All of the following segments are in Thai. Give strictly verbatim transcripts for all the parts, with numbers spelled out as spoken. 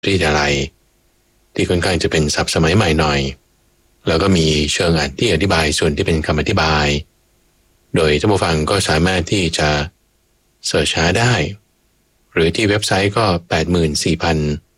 ที่อะไรที่ค่อนข้างจะเป็นศัพท์สมัยใหม่หน่อยแล้วก็มีเชิงอ่านที่อธิบายส่วนที่เป็นคำอธิบายโดยท่านผู้ฟังก็สามารถที่จะเสิร์ชหาได้หรือที่เว็บไซต์ก็ แปดหมื่นสี่พัน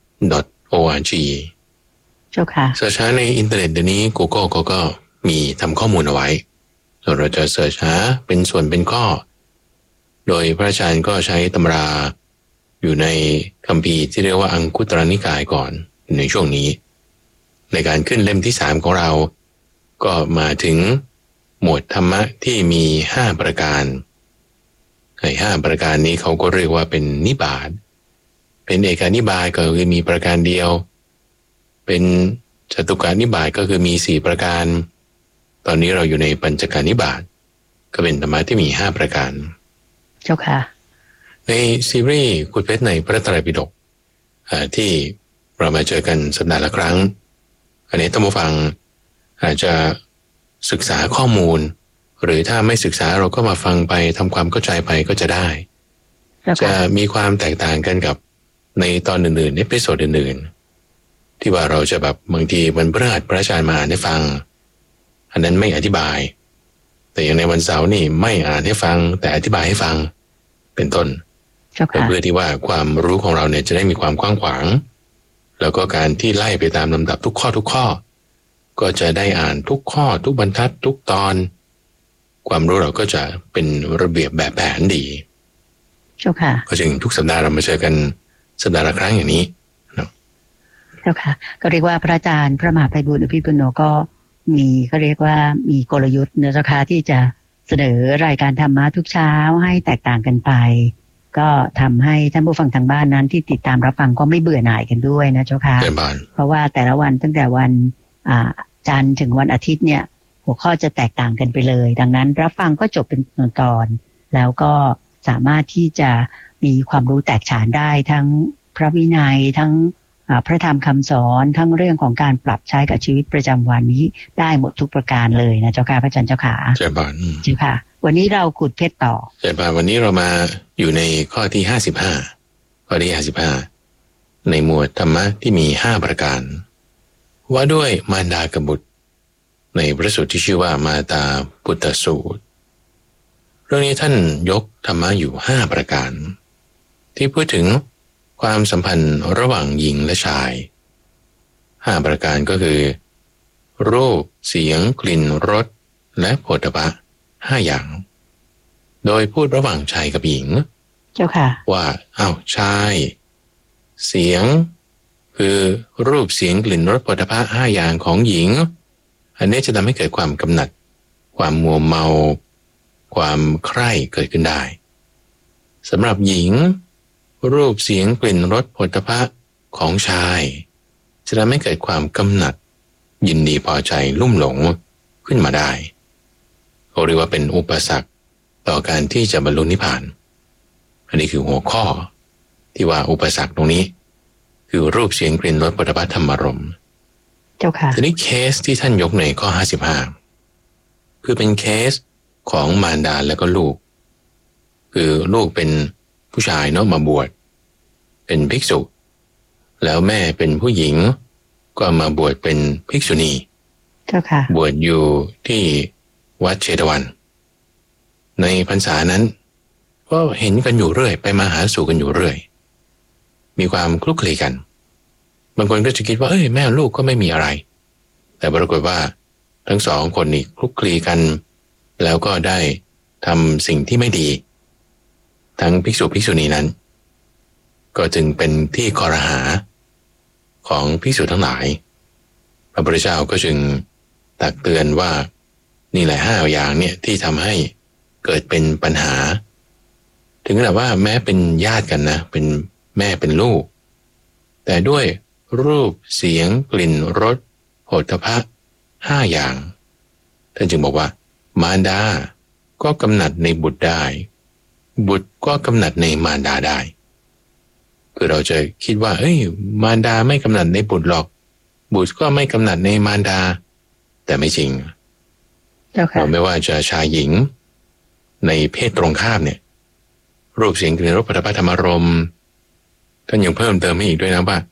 .org เจ้าค่ะเสิร์ชหาในอินเทอร์เน็ตเดี๋ยวนี้ Google เขาก็มีทำข้อมูลเอาไว้เราจะเสิร์ชหาเป็นส่วนเป็นข้อโดยพระอาจารย์ก็ใช้ตำราอยู่ในคัมภีร์ที่เรียกว่าอังคุตรนิกายก่อนในช่วงนี้ในการขึ้นเล่มที่สามของเราก็มาถึงหมวดธรรมะที่มีห้าประการในห้าประการนี้เขาก็เรียกว่าเป็นนิบาตเป็นเอกานิบาตก็คือมีประการเดียวเป็นจตุกานิบาตก็คือมีสี่ประการตอนนี้เราอยู่ในปัญจกานิบาตก็เป็นธรรมะที่มีห้าประการเจ้าค่ะในซีรีส์ขุดเพชรในพระไตรปิฎกที่เรามาเจอกันสัปดาห์ละครั้งอันนี้ท่านผู้ฟังอาจจะศึกษาข้อมูลหรือถ้าไม่ศึกษาเราก็มาฟังไปทำความเข้าใจไปก็จะได้จะมีความแตกต่างกันกับในตอนอื่นๆเอพิโซดอื่นๆที่ว่าเราจะแบบบางทีวันพฤหัสพระอาจารย์มาอ่านให้ฟังอันนั้นไม่อธิบายแต่อย่างในวันเสาร์นี่ไม่อ่านให้ฟังแต่อธิบายให้ฟังเป็นต้นเพื่อที่ว่าความรู้ของเราเนี่ยจะได้มีความกว้างขวางแล้วก็การที่ไล่ไปตามลำดับทุกข้อทุกข้อก็จะได้อ่านทุกข้อทุกบรรทัดทุกตอนความรู้เราก็จะเป็นระเบียบแบบแผนดีเจ้าค่ะก็จึงทุกสัปดาห์เรามาเจอกันสัปดาห์ละครั้งอย่างนี้เจ้าค่ะก็เรียกว่าพระอาจารย์พระมหาไพบูลย์อภิปุโนก็มีเขาเรียกว่ามีกลยุทธ์เนื้อราคาที่จะเสนอรายการธรรมะทุกเช้าให้แตกต่างกันไปก็ทำให้ท่านผู้ฟังทางบ้านนั้นที่ติดตามรับฟังก็ไม่เบื่อหน่ายกันด้วยนะเจ้าค่ะเพราะว่าแต่ละวันตั้งแต่วันจันทร์ถึงวันอาทิตย์เนี่ยหัวข้อจะแตกต่างกันไปเลยดังนั้นรับฟังก็จบเป็นตอนๆแล้วก็สามารถที่จะมีความรู้แตกฉานได้ทั้งพระวินัยทั้งพระธรรมคำสอนทั้งเรื่องของการปรับใช้กับชีวิตประจำวันนี้ได้หมดทุกประการเลยนะเจ้าค่ะพระอาจารย์เจ้าค่ะเจ้าบ้านเจ้าค่ะวันนี้เราขุดเพชรต่อเจ้าบ้านวันนี้เรามาอยู่ในข้อที่ห้าสิบห้าข้อที่ห้าสิบห้าในหมวดธรรมะที่มีห้าประการว่าด้วยมารดากับบุตรในพระสูตรที่ชื่อว่ามาตาปุตตสูตรเรื่องนี้ท่านยกธรรมะอยู่ห้าประการที่พูดถึงความสัมพันธ์ระหว่างหญิงและชายห้าประการก็คือรูปเสียงกลิ่นรสและโผฏฐัพพะห้าอย่างโดยพูดระหว่างชายกับหญิงเจ้าค่ะว่าอ้าวชายเสียงคือรูปเสียงกลิ่นรสโผฏฐัพพะห้าอย่างของหญิงอันนี้จะทำให้เกิดความกำหนัดความมัวเมาความใคร่เกิดขึ้นได้สำหรับหญิงรูปเสียงกลิ่นรสโผฏฐัพพะของชายจะทำให้เกิดความกำหนัดยินดีพอใจลุ่มหลงขึ้นมาได้เขาเรียกว่าเป็นอุปสรรคต่อการที่จะบรรลุนิพพานอันนี้คือหัวข้อที่ว่าอุปสรรคตรงนี้คือรูปเสียงกลิ่นรสโผฏฐัพพะธรรมารมณ์เจ้าค่ะทีนี้เคสที่ท่านยกในข้อห้าสิบห้าคือเป็นเคสของมารดาและก็ลูกคือลูกเป็นผู้ชายเนาะมาบวชเป็นภิกษุแล้วแม่เป็นผู้หญิงก็มาบวชเป็นภิกษุณีเจ้าค่ะบวชอยู่ที่วัดเชตวันในพรรษานั้นก็เห็นกันอยู่เรื่อยไปมาหาสู่กันอยู่เรื่อยมีความคลุกคลีกันบางคนก็จะคิดว่าเอ้ยแม่ลูกก็ไม่มีอะไรแต่ปรากฏว่าทั้งสองคนนี่คลุกคลีกันแล้วก็ได้ทำสิ่งที่ไม่ดีทั้งภิกษุภิกษุณีนั้นก็จึงเป็นที่คอรหาของภิกษุทั้งหลายพระพุทธเจ้าก็จึงตักเตือนว่านี่แหละห้าอย่างเนี่ยที่ทำให้เกิดเป็นปัญหาถึงขนาดว่าแม้เป็นญาติกันนะเป็นแม่เป็นลูกแต่ด้วยรูปเสียงกลิ่นรสโผฏฐัพพะห้าอย่างท่านจึงบอกว่ามารดาก็กำหนัดในบุตรได้บุตรก็กำหนัดในมารดาได้คือเราจะคิดว่าเอ้ยมารดาไม่กำหนัดในบุตรหรอกบุตรก็ไม่กำหนัดในมารดาแต่ไม่จริง okay. เราไม่ว่าจะชายหญิงในเพศตรงข้ามเนี่ยรูปเสียงกลิ่นรสโผฏฐัพพะธรรมารมณ์ท่านยังเพิ่มเติมให้อีกด้วยนะว่า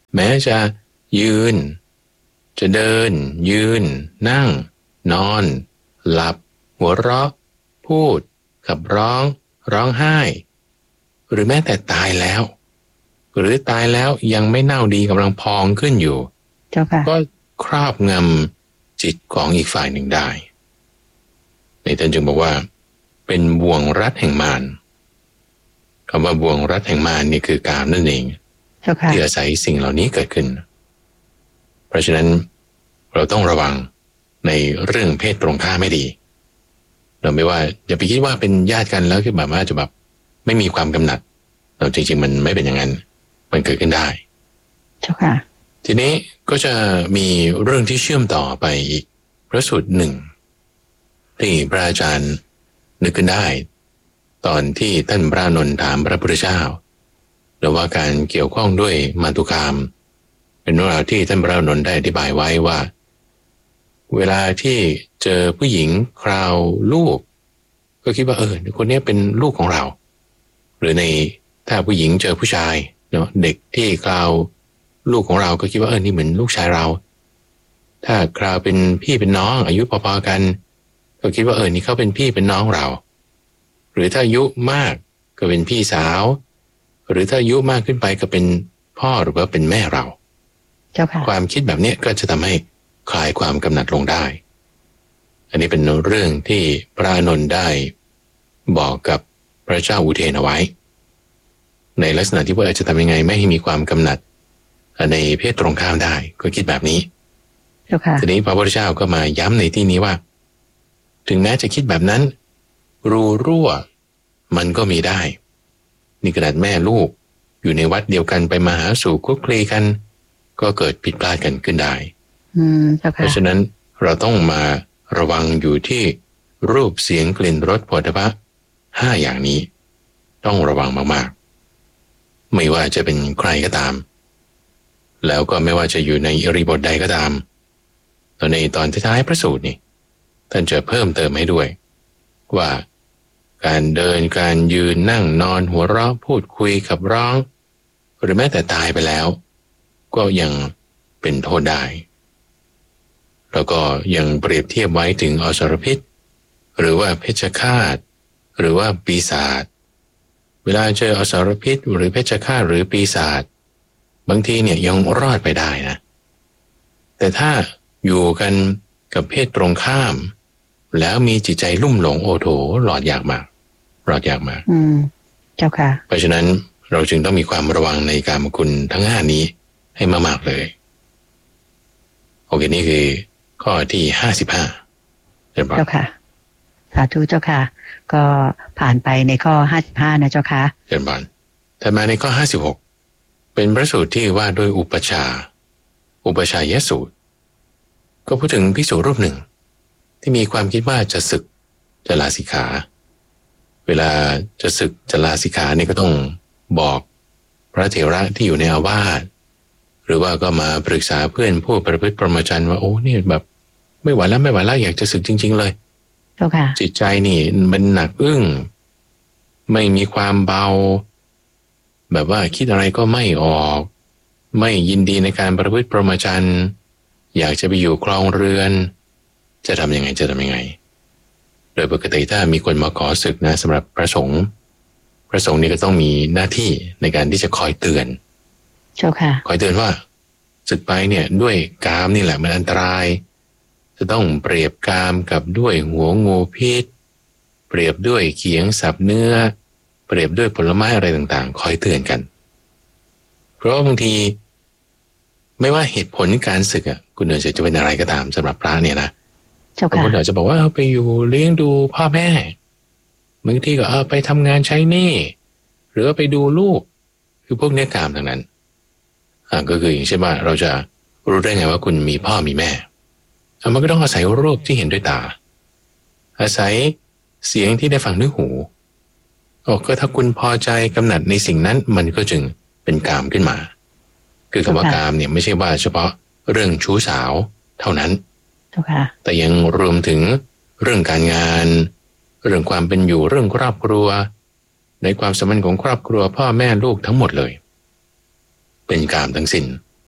แม้จะยืนจะเดินยืนนั่งนอนหลับหัวเราะพูดขับร้องร้องไห้หรือแม้แต่ตายแล้วหรือตายแล้วยังไม่เน่าดีกำลังพองขึ้นอยู่ก็ครอบงำจิตของอีกฝ่ายหนึ่งได้ในท่านจึงบอกว่าเป็นบ่วงรัดแห่งมารคำว่าบ่วงรัดแห่งมารนี่คือกามนั่นเองที่อาศัยสิ่งเหล่านี้เกิดขึ้นเพราะฉะนั้นเราต้องระวังในเรื่องเพศตรงข้ามไม่ดีเราไม่ว่าอย่าไปคิดว่าเป็นญาติกันแล้วคือแบบว่าจะแบบไม่มีความกำหนัดเราจริงๆมันไม่เป็นอย่างนั้นมันเกิดขึ้นได้เจ้าค่ะทีนี้ก็จะมีเรื่องที่เชื่อมต่อไปอีกพระสูตรหนึ่งที่พระอาจารย์นึกขึ้นได้ตอนที่ท่านพระอานนท์ถามพระพุทธเจ้าหรือว่าการเกี่ยวข้องด้วยมาตุคามเป็นเรื่องราวที่ท่านพระอานนท์ได้อธิบายไว้ว่าเวลาที่เจอผู้หญิงคราวลูกก็คิดว่าเออคนนี้เป็นลูกของเราหรือในถ้าผู้หญิงเจอผู้ชายเนาะเด็กที่คราวลูกของเราก็คิดว่าเออนี่เหมือนลูกชายเราถ้าคราวเป็นพี่เป็นน้องอายุพอๆกันก็คิดว่าเออนี่เขาเป็นพี่เป็นน้องเราหรือถ้าอายุมากก็เป็นพี่สาวหรือถ้าอายุมากขึ้นไปก็เป็นพ่อหรือว่าเป็นแม่เราความคิดแบบนี้ก็จะทำให้คลายความกำหนัดลงได้อันนี้เป็นเรื่องที่พระอานนท์ได้บอกกับพระเจ้าอุเทนเอาไว้ในลักษณะที่ว่าจะทำยังไงไม่ให้มีความกำหนัดในเพศตรงข้ามได้ก็คิดแบบนี้ทีนี้พระพุทธเจ้าก็มาย้ำในที่นี้ว่าถึงแม้จะคิดแบบนั้นรูรั่วมันก็มีได้นี่ขนาดแม่ลูกอยู่ในวัดเดียวกันไปมาหาสู่คลุกคลีกันก็เกิดผิดพลาดกันขึ้นได้เพราะฉะนั้นเราต้องมาระวังอยู่ที่รูปเสียงกลิ่นรสโผฏฐัพพะห้าอย่างนี้ต้องระวังมากๆไม่ว่าจะเป็นใครก็ตามแล้วก็ไม่ว่าจะอยู่ในอิริบทใดก็ตามตอนในตอนท้ายพระสูตรนี่ท่านจะเพิ่มเติมให้ด้วยว่าการเดินการยืนนั่งนอนหัวเราะพูดคุยขับร้องหรือแม้แต่ตายไปแล้วก็ยังเป็นโทษได้แล้วก็ยังเปรียบเทียบไว้ถึงอสรพิษหรือว่าเพชฌฆาตหรือว่าปีศาจเวลาเจออสรพิษหรือเพชฌฆาตหรือปีศาจบางทีเนี่ยยังรอดไปได้นะแต่ถ้าอยู่กันกับเพศตรงข้ามแล้วมีจิตใจลุ่มหลงโอโถหลอดยากมากหลอดยากมากอืมเจ้าค่ะเพราะฉะนั้นเราจึงต้องมีความระวังในกามคุณทั้งห้านี้ให้มากๆเลยโอเคนี่คือข้อที่ห้าสิบห้าเจ้าค่ะสาธุเจ้าค่ะก็ผ่านไปในข้อห้าสิบห้านะเจ้าค่ะเจ้าบานถัดมาในข้อห้าสิบหกเป็นพระสูตรที่ว่าด้วยอุปชาอุปชายสูตรก็พูดถึงภิกษุรูปหนึ่งที่มีความคิดว่าจะศึกจะลาสิกขาเวลาจะศึกจะลาสิกขานี่ก็ต้องบอกพระเถระที่อยู่ในอาวาสหรือว่าก็มาปรึกษาเพื่อนผู้ประพฤติพรหมจรรย์ว่าโอ้นี่แบบไม่ไหวแล้วไม่ไหวแล้วอยากจะศึกจริงๆเลยจิตใจนี่มันหนักอึ้งไม่มีความเบาแบบว่าคิดอะไรก็ไม่ออกไม่ยินดีในการประพฤติพรหมจรรย์อยากจะไปอยู่ครองเรือนจะทำยังไงจะทำยังไงโดยปกติถ้ามีคนมาขอศึกนะสำหรับพระสงฆ์พระสงฆ์นี่ก็ต้องมีหน้าที่ในการที่จะคอยเตือนเจ้าค่ะคอยเตือนว่าศึกไปเนี่ยด้วยกามนี่แหละมันอันตรายจะต้องเปรียบกามกับด้วยหัวงูพิษเปรียบด้วยเขียงสับเนื้อเปรียบด้วยผลไม้อะไรต่างๆคอยเตือนกันเพราะบางทีไม่ว่าเหตุผลการศึกอ่ะคุณเอ๋จะเป็นอะไรก็ตามสำหรับพระเนี่ยนะบางคนอาจจะบอกว่าเอาไปอยู่เลี้ยงดูพ่อแม่บางทีก็เอาไปทำงานใช้หนี้หรือไปดูลูกคือพวกเนื้อกามทั้งนั้นอ่าก็คืออย่างเช่นว่าเราจะรู้ได้ไงว่าคุณมีพ่อมีแม่อ่ะมันก็ต้องอาศัยรูปที่เห็นด้วยตาอาศัยเสียงที่ได้ฟังด้วยหูโอ้ก็ถ้าคุณพอใจกำหนัดในสิ่งนั้นมันก็จึงเป็นกามขึ้นมาคือคำว่ากามเนี่ยไม่ใช่ว่าเฉพาะเรื่องชู้สาวเท่านั้นแต่ยังรวมถึงเรื่องการงานเรื่องความเป็นอยู่เรื่องครอบครัวในความสัมพันธ์ของครอบครัวพ่อแม่ลูกทั้งหมดเลยเป็นกามทั้งสิ้น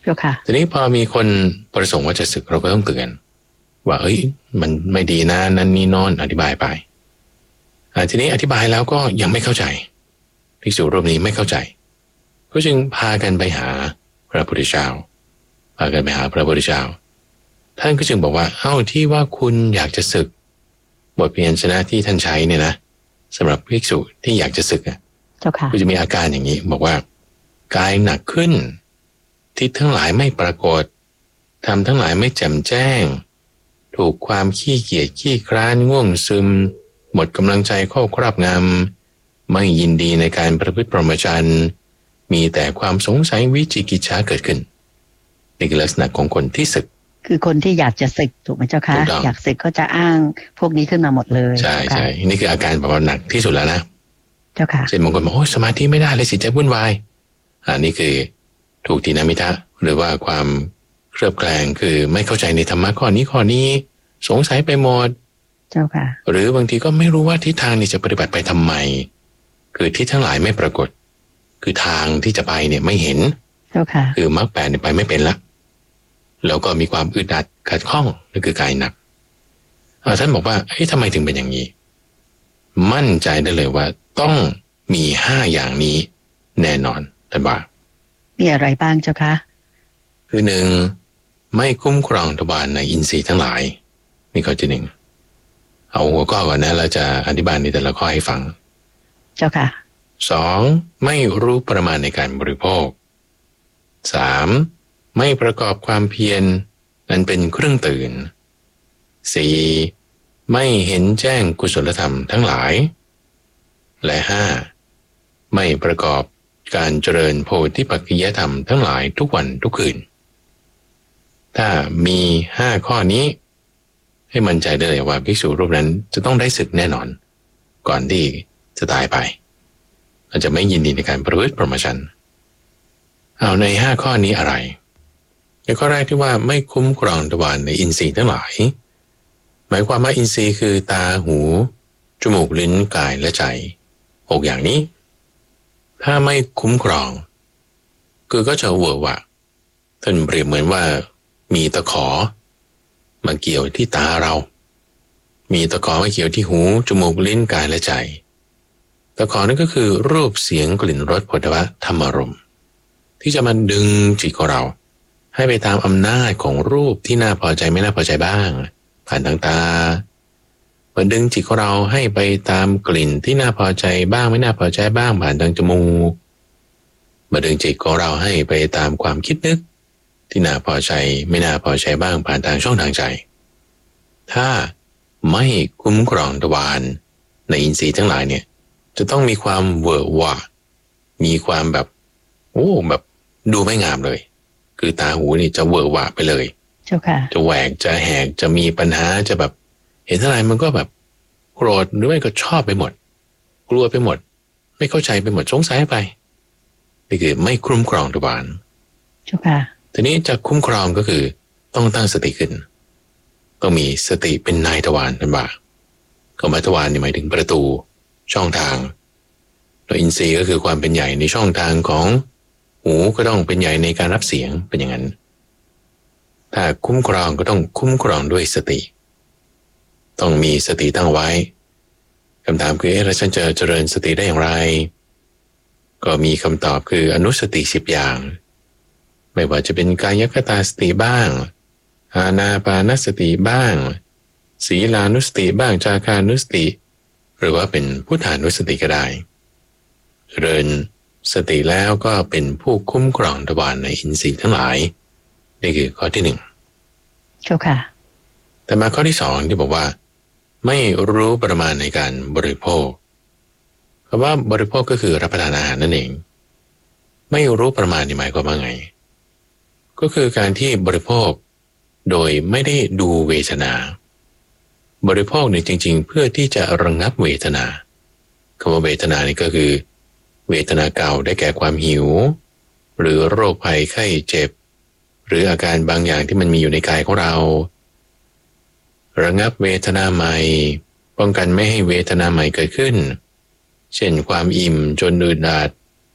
เจ้าค่ะทีนี้พอมีคนประสงค์ว่าจะศึกเราก็ต้องเตือนว่าเอ้ยมันไม่ดีนะนั่นนี่นอนอธิบายไปทีนี้อธิบายแล้วก็ยังไม่เข้าใจภิกษุรูปนี้ไม่เข้าใจก็จึงพากันไปหาพระพุทธเจ้าพากันไปหาพระพุทธเจ้าท่านก็จึงบอกว่าเอ้าที่ว่าคุณอยากจะศึกบทเพียรชนะที่ท่านใช้เนี่ยนะสำหรับภิกษุที่อยากจะศึกอ่ะก็จะมีอาการอย่างนี้บอกว่ากายหนักขึ้นทิศทั้งหลายไม่ปรากฏธรรมทั้งหลายไม่แจ่มแจ้งถูกความขี้เกียจขี้คร้านง่วงซึมหมดกำลังใจเข้าครอบงำไม่ยินดีในการประพฤติพรหมจรรย์มีแต่ความสงสัยวิจิกิจฉาเกิดขึ้นนี่คือลักษณะของคนที่ศึกคือคนที่อยากจะศึกถูกไหมเจ้าคะอยากศึกก็จะอ้างพวกนี้ขึ้นมาหมดเลยใช่ใช่นี่คืออาการแบบว่าหนักที่สุดแล้วนะเจ้าค่ะเช่นบางคนบอกโอ้สมาธิไม่ได้เลยสิใจวุ่นวายอ่านี่คือถูกทีนามิทะหรือว่าความเครือบแคลงคือไม่เข้าใจในธรรมะข้อนี้ข้อนี้สงสัยไปหมดเจ้าค่ะหรือบางทีก็ไม่รู้ว่าทิศทางนี้จะปฏิบัติไปทำไมคือทิศทั้งหลายไม่ปรากฏคือทางที่จะไปเนี่ยไม่เห็นเจ้าค่ะคือมรรคแปดเนี่ยไปไม่เป็นละแล้วก็มีความอึดอัดขัดข้องนั่นคือกายหนักท่านบอกว่าเฮ้ยทำไมถึงเป็นอย่างนี้มั่นใจได้เลยว่าต้องมีห้าอย่างนี้แน่นอนท่านบอกมีอะไรบ้างเจ้าคะคือหนึ่งไม่คุ้มครองทวารในอินทรีย์ทั้งหลายนี่ข้อที่หนึ่งเอาหัวข้อก่อนนะเราจะอธิบายในแต่ละข้อให้ฟังเจ้าค่ะสองไม่รู้ประมาณในการบริโภคสามไม่ประกอบความเพียรนั้นเป็นเครื่องตื่นสี่ไม่เห็นแจ้งกุศลธรรมทั้งหลายและห้าไม่ประกอบการเจริญโพธิปัจจยธรรมทั้งหลายทุกวันทุกคืนถ้ามีห้าข้อนี้ให้มั่นใจได้เลยว่าภิกษุรูปนั้นจะต้องได้ศึกแน่นอนก่อนที่จะตายไปอาจจะไม่ยินดีในการประพฤติพรหมจรรย์เอาในห้าข้อนี้อะไรในข้อแรกที่ว่าไม่คุ้มครองทวารในอินทรีย์ทั้งหลายหมายความว่าอินทรีย์คือตาหูจมูกลิ้นกายและใจหกอย่างนี้ถ้าไม่คุ้มครองคือก็จะเวอร์วะท่านเปรียบเหมือนว่ามีตะขอมาเกี่ยวที่ตาเรามีตะขอมาเกี่ยวที่หูจมูกลิ้นกายและใจตะขอนั่นก็คือรูปเสียงกลิ่นรสโผฏฐัพพะธรรมารมณ์ที่จะมาดึงจิตของเราให้ไปตามอำนาจของรูปที่น่าพอใจไม่น่าพอใจบ้างผ่านทางตามาดึงจิตของเราให้ไปตามกลิ่นที่น่าพอใจบ้างไม่น่าพอใจบ้างผ่านทางจมูกมาดึงจิตของเราให้ไปตามความคิดนึกที่น่าพอใจไม่น่าพอใจบ้างผ่านทางช่องทางใจถ้าไม่คุ้มครองทวารในอินทรีย์ทั้งหลายเนี่ยจะต้องมีความเวอร์วะมีความแบบโอ้แบบดูไม่งามเลยคือตาหูนี่จะเวอร์วะไปเลยเจ้าค่ะจะแหวกจะแหกจะมีปัญหาจะแบบเห็นอะไรมันก็แบบโกรธหรือไม่ก็ชอบไปหมดกลัวไปหมดไม่เข้าใจไปหมดสงสัยไปนี่คือไม่คุ้มครองทวารเจ้าค่ะทีนี้จะคุ้มครองก็คือต้องตั้งสติขึ้นต้องมีสติเป็นนายทวารเป็นบ่าคำว่าทวารนี่หมายถึงประตูช่องทางแล้วอินทรีย์ก็คือความเป็นใหญ่ในช่องทางของหูก็ต้องเป็นใหญ่ในการรับเสียงเป็นอย่างนั้นถ้าคุ้มครองก็ต้องคุ้มครองด้วยสติต้องมีสติตั้งไว้คำถามคือเอ๊ะแล้วฉันจะเจริญสติได้อย่างไรก็มีคำตอบคืออนุสติสิบอย่างไม่ว่าจะเป็นกายคตาสติบ้างอานาปานสติบ้างศีลานุสติบ้างจาคานุสติหรือว่าเป็นพุทธานุสติก็ได้เจริญสติแล้วก็เป็นผู้คุ้มครองทวารในอินทรีย์ทั้งหลายนี่คือข้อที่หนึ่งเจ้าค่ะแต่มาข้อที่สองที่บอกว่าไม่รู้ประมาณในการบริโภคคำว่าบริโภคก็คือรับประทานอาหารนั่นเองไม่รู้ประมาณนี่หมายความว่าไงก็คือการที่บริโภคโดยไม่ได้ดูเวทนาบริโภคเนี่ยจริงๆเพื่อที่จะระงับเวทนาคำว่าเวทนานี่ก็คือเวทนาเก่าได้แก่ความหิวหรือโรคภัยไข้เจ็บหรืออาการบางอย่างที่มันมีอยู่ในกายของเราระงับเวทนาใหม่ป้องกันไม่ให้เวทนาใหม่เกิดขึ้นเช่นความอิ่มจนอึดอัด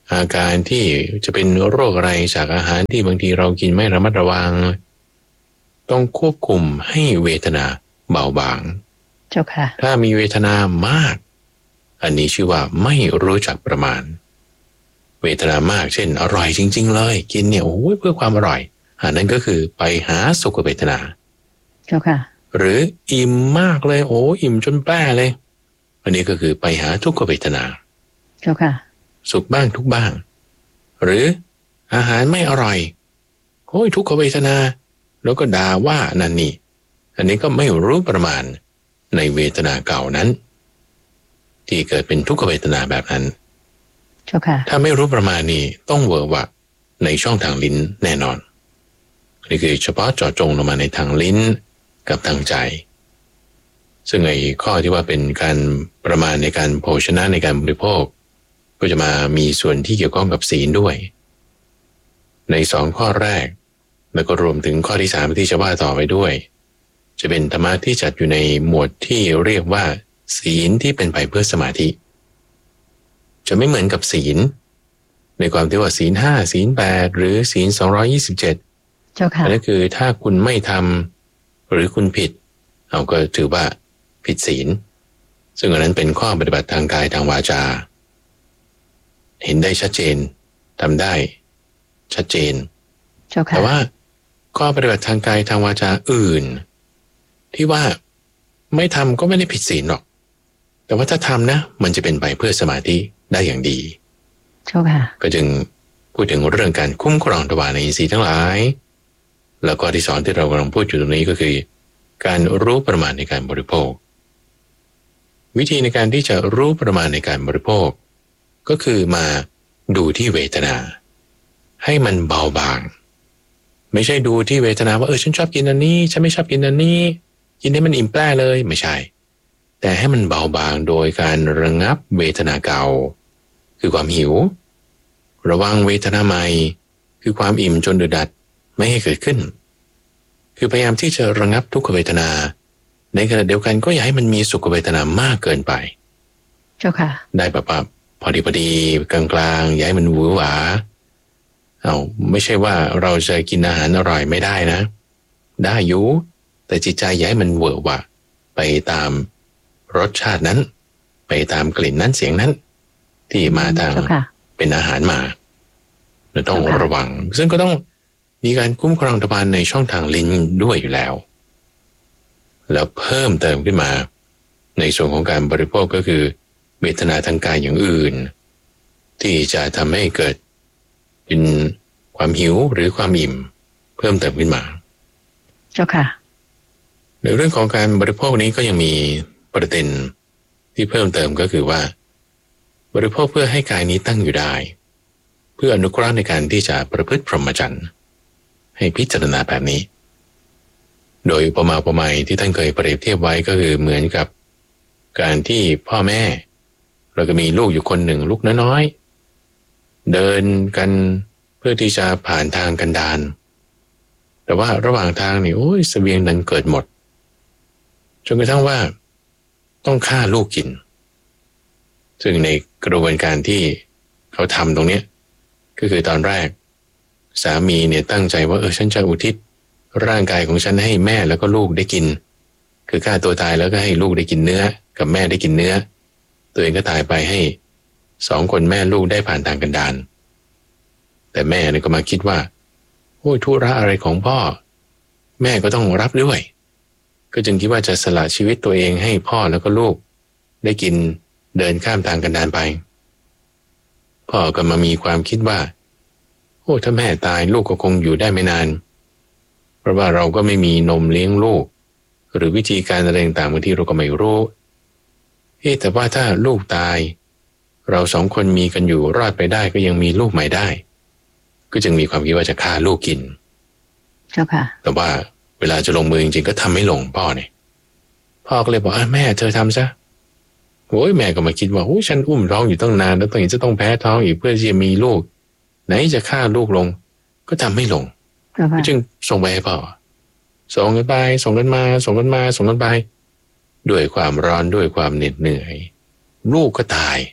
อาการที่จะเป็นโรคอะไรจากอาหารที่บางทีเรากินไม่ระมัดระวังต้องควบคุมให้เวทนาเบาบางเจ้าค่ะถ้ามีเวทนามากอันนี้ชื่อว่าไม่รู้จักประมาณเวทนามากเช่นอร่อยจริงๆเลยกินเนี่ยโอ้ยเพื่อความอร่อยอันนั้นก็คือไปหาสุขเวทนาเจ้าค่ะหรืออิ่มมากเลยโอ้อิ่มจนแป้เลยอันนี้ก็คือไปหาทุกขเวทนาเจ้าค่ะสุขบ้างทุกบ้างหรืออาหารไม่อร่อยโอ้ยทุกขเวทนาแล้วก็ด่าว่านั่นนี่อันนี้ก็ไม่รู้ประมาณในเวทนาเก่านั้นที่เกิดเป็นทุกขเวทนาแบบนั้นเจ้าค่ะถ้าไม่รู้ประมาณนี้ต้องเวอร์วะในช่องทางลิ้นแน่นอนนี่คือเฉพาะเจาะจงลงมาในทางลิ้นกับทางใจซึ่งไอ้ข้อที่ว่าเป็นการประมาณในการโภชนะในการบริโภคก็จะมามีส่วนที่เกี่ยวข้องกับศีลด้วยในสองข้อแรกแล้วก็รวมถึงข้อที่สามที่จะว่าต่อไปด้วยจะเป็นธรรมะที่จัดอยู่ในหมวดที่เรียกว่าศีลที่เป็นไปเพื่อสมาธิจะไม่เหมือนกับศีลในความที่ว่าศีลห้าศีลแปดหรือศีลสองร้อยยี่สิบเจ็ดเจ้าค่ะนั่นคือถ้าคุณไม่ทำหรือคุณผิดเอาก็ถือว่าผิดศีลซึ่งอันนั้นเป็นข้อปฏิบัติทางกายทางวาจาเห็นได้ชัดเจนทำได้ชัดเจนแต่ว่าข้อปฏิบัติทางกายทางวาจาอื่นที่ว่าไม่ทำก็ไม่ได้ผิดศีลหรอกแต่ว่าถ้าทำนะมันจะเป็นไปเพื่อสมาธิได้อย่างดีก็จึงพูดถึงเรื่องการคุ้มครองทวารในอินทรีย์ทั้งหลายแล้วก็ที่สอนที่เรากำลังพูดอยู่ตรงนี้ก็คือการรู้ประมาณในการบริโภควิธีในการที่จะรู้ประมาณในการบริโภคก็คือมาดูที่เวทนาให้มันเบาบางไม่ใช่ดูที่เวทนาว่าเออฉันชอบกินอันนี้ฉันไม่ชอบกินอันนี้กินให้มันอิ่มแปร่เลยไม่ใช่แต่ให้มันเบาบางโดยการระงับเวทนาเก่าคือความหิวระวังเวทนาใหม่คือความอิ่มจนอึดอัดไม่ให้เกิดขึ้นคือพยายามที่จะระงับทุกขเวทนาในขณะเดียวกันก็อย่าให้มันมีสุขเวทนามากเกินไปเจ้าค่ะได้แบบว่าพอดีพอดีกลางๆอย่าให้มันหวือหวาเอาไม่ใช่ว่าเราจะกินอาหารอร่อยไม่ได้นะได้อยู่แต่จิตใจอย่าให้มันเหวอหวะไปตามรสชาตินั้นไปตามกลิ่นนั้นเสียงนั้นที่มาทางเป็นอาหารมาเราต้องระวังซึ่งก็ต้องมีการคุ้มครองทวารในช่องทางลิ้นด้วยอยู่แล้วแล้วเพิ่มเติมขึ้นมาในส่วนของการบริโภคก็คือเวทนาทางกายอย่างอื่นที่จะทำให้เกิดเป็นความหิวหรือความอิ่มเพิ่มเติมขึ้นมาเจ้าค่ะในเรื่องของการบริโภคนี้ก็ยังมีประเด็นที่เพิ่มเติมก็คือว่าบริโภคเพื่อให้กายนี้ตั้งอยู่ได้เพื่ออนุเคราะห์ในการที่จะประพฤติพรหมจรรย์ให้พิจารณาแบบนี้โดยอุปมาอุปไมยที่ท่านเคยเปรียบเทียบไว้ก็คือเหมือนกับการที่พ่อแม่เราก็มีลูกอยู่คนหนึ่งลูกน้อยๆเดินกันเพื่อที่จะผ่านทางกันดารแต่ว่าระหว่างทางนี่โอ้ยเสบียงนั้นเกิดหมดจนกระทั่งว่าต้องฆ่าลูกกินซึ่งในกระบวนการที่เขาทำตรงนี้ก็คือตอนแรกสามีเนี่ยตั้งใจว่าเออฉันจะอุทิศร่างกายของฉันให้แม่แล้วก็ลูกได้กินคือฆ่าตัวตายแล้วก็ให้ลูกได้กินเนื้อกับแม่ได้กินเนื้อตัวเองก็ตายไปให้สองคนแม่ลูกได้ผ่านทางกันดารแต่แม่เนี่ยก็มาคิดว่าโอ้ยธุระอะไรของพ่อแม่ก็ต้องรับด้วยก็จึงคิดว่าจะสละชีวิตตัวเองให้พ่อแล้วก็ลูกได้กินเดินข้ามทางกันดารไปพ่อก็มามีความคิดว่าโอ้ถ้าแม่ตายลูกก็คงอยู่ได้ไม่นานเพราะว่าเราก็ไม่มีนมเลี้ยงลูกหรือวิธีการอะไรต่างๆบางทีเราก็ไม่รู้เอ๊ะแต่ว่าถ้าลูกตายเราสองคนมีกันอยู่รอดไปได้ก็ยังมีลูกใหม่ได้ก็จึงมีความคิดว่าจะฆ่าลูกกินเจ้าค่ะแต่ว่าเวลาจะลงมือจริงๆก็ทำไม่ลงพ่อเนี่ยพ่อก็เลยบอกอ่ะแม่เธอทำซะโอ้ยแม่ก็มาคิดว่าโอ้ยฉันอุ้มท้องอยู่ตั้งนานแล้วตอนนี้จะต้องแพ้ท้องอีกเพื่อที่จะมีลูกไหนจะฆ่าลูกลงก็ทำไม่ลงก็จึงส่งไปให้พ่อส่งกันไปส่งกันมาส่งกันมาส่งกันไปด้วยความร้อนด้วยความเหน็ดเหนื่อยลูกก็ตาย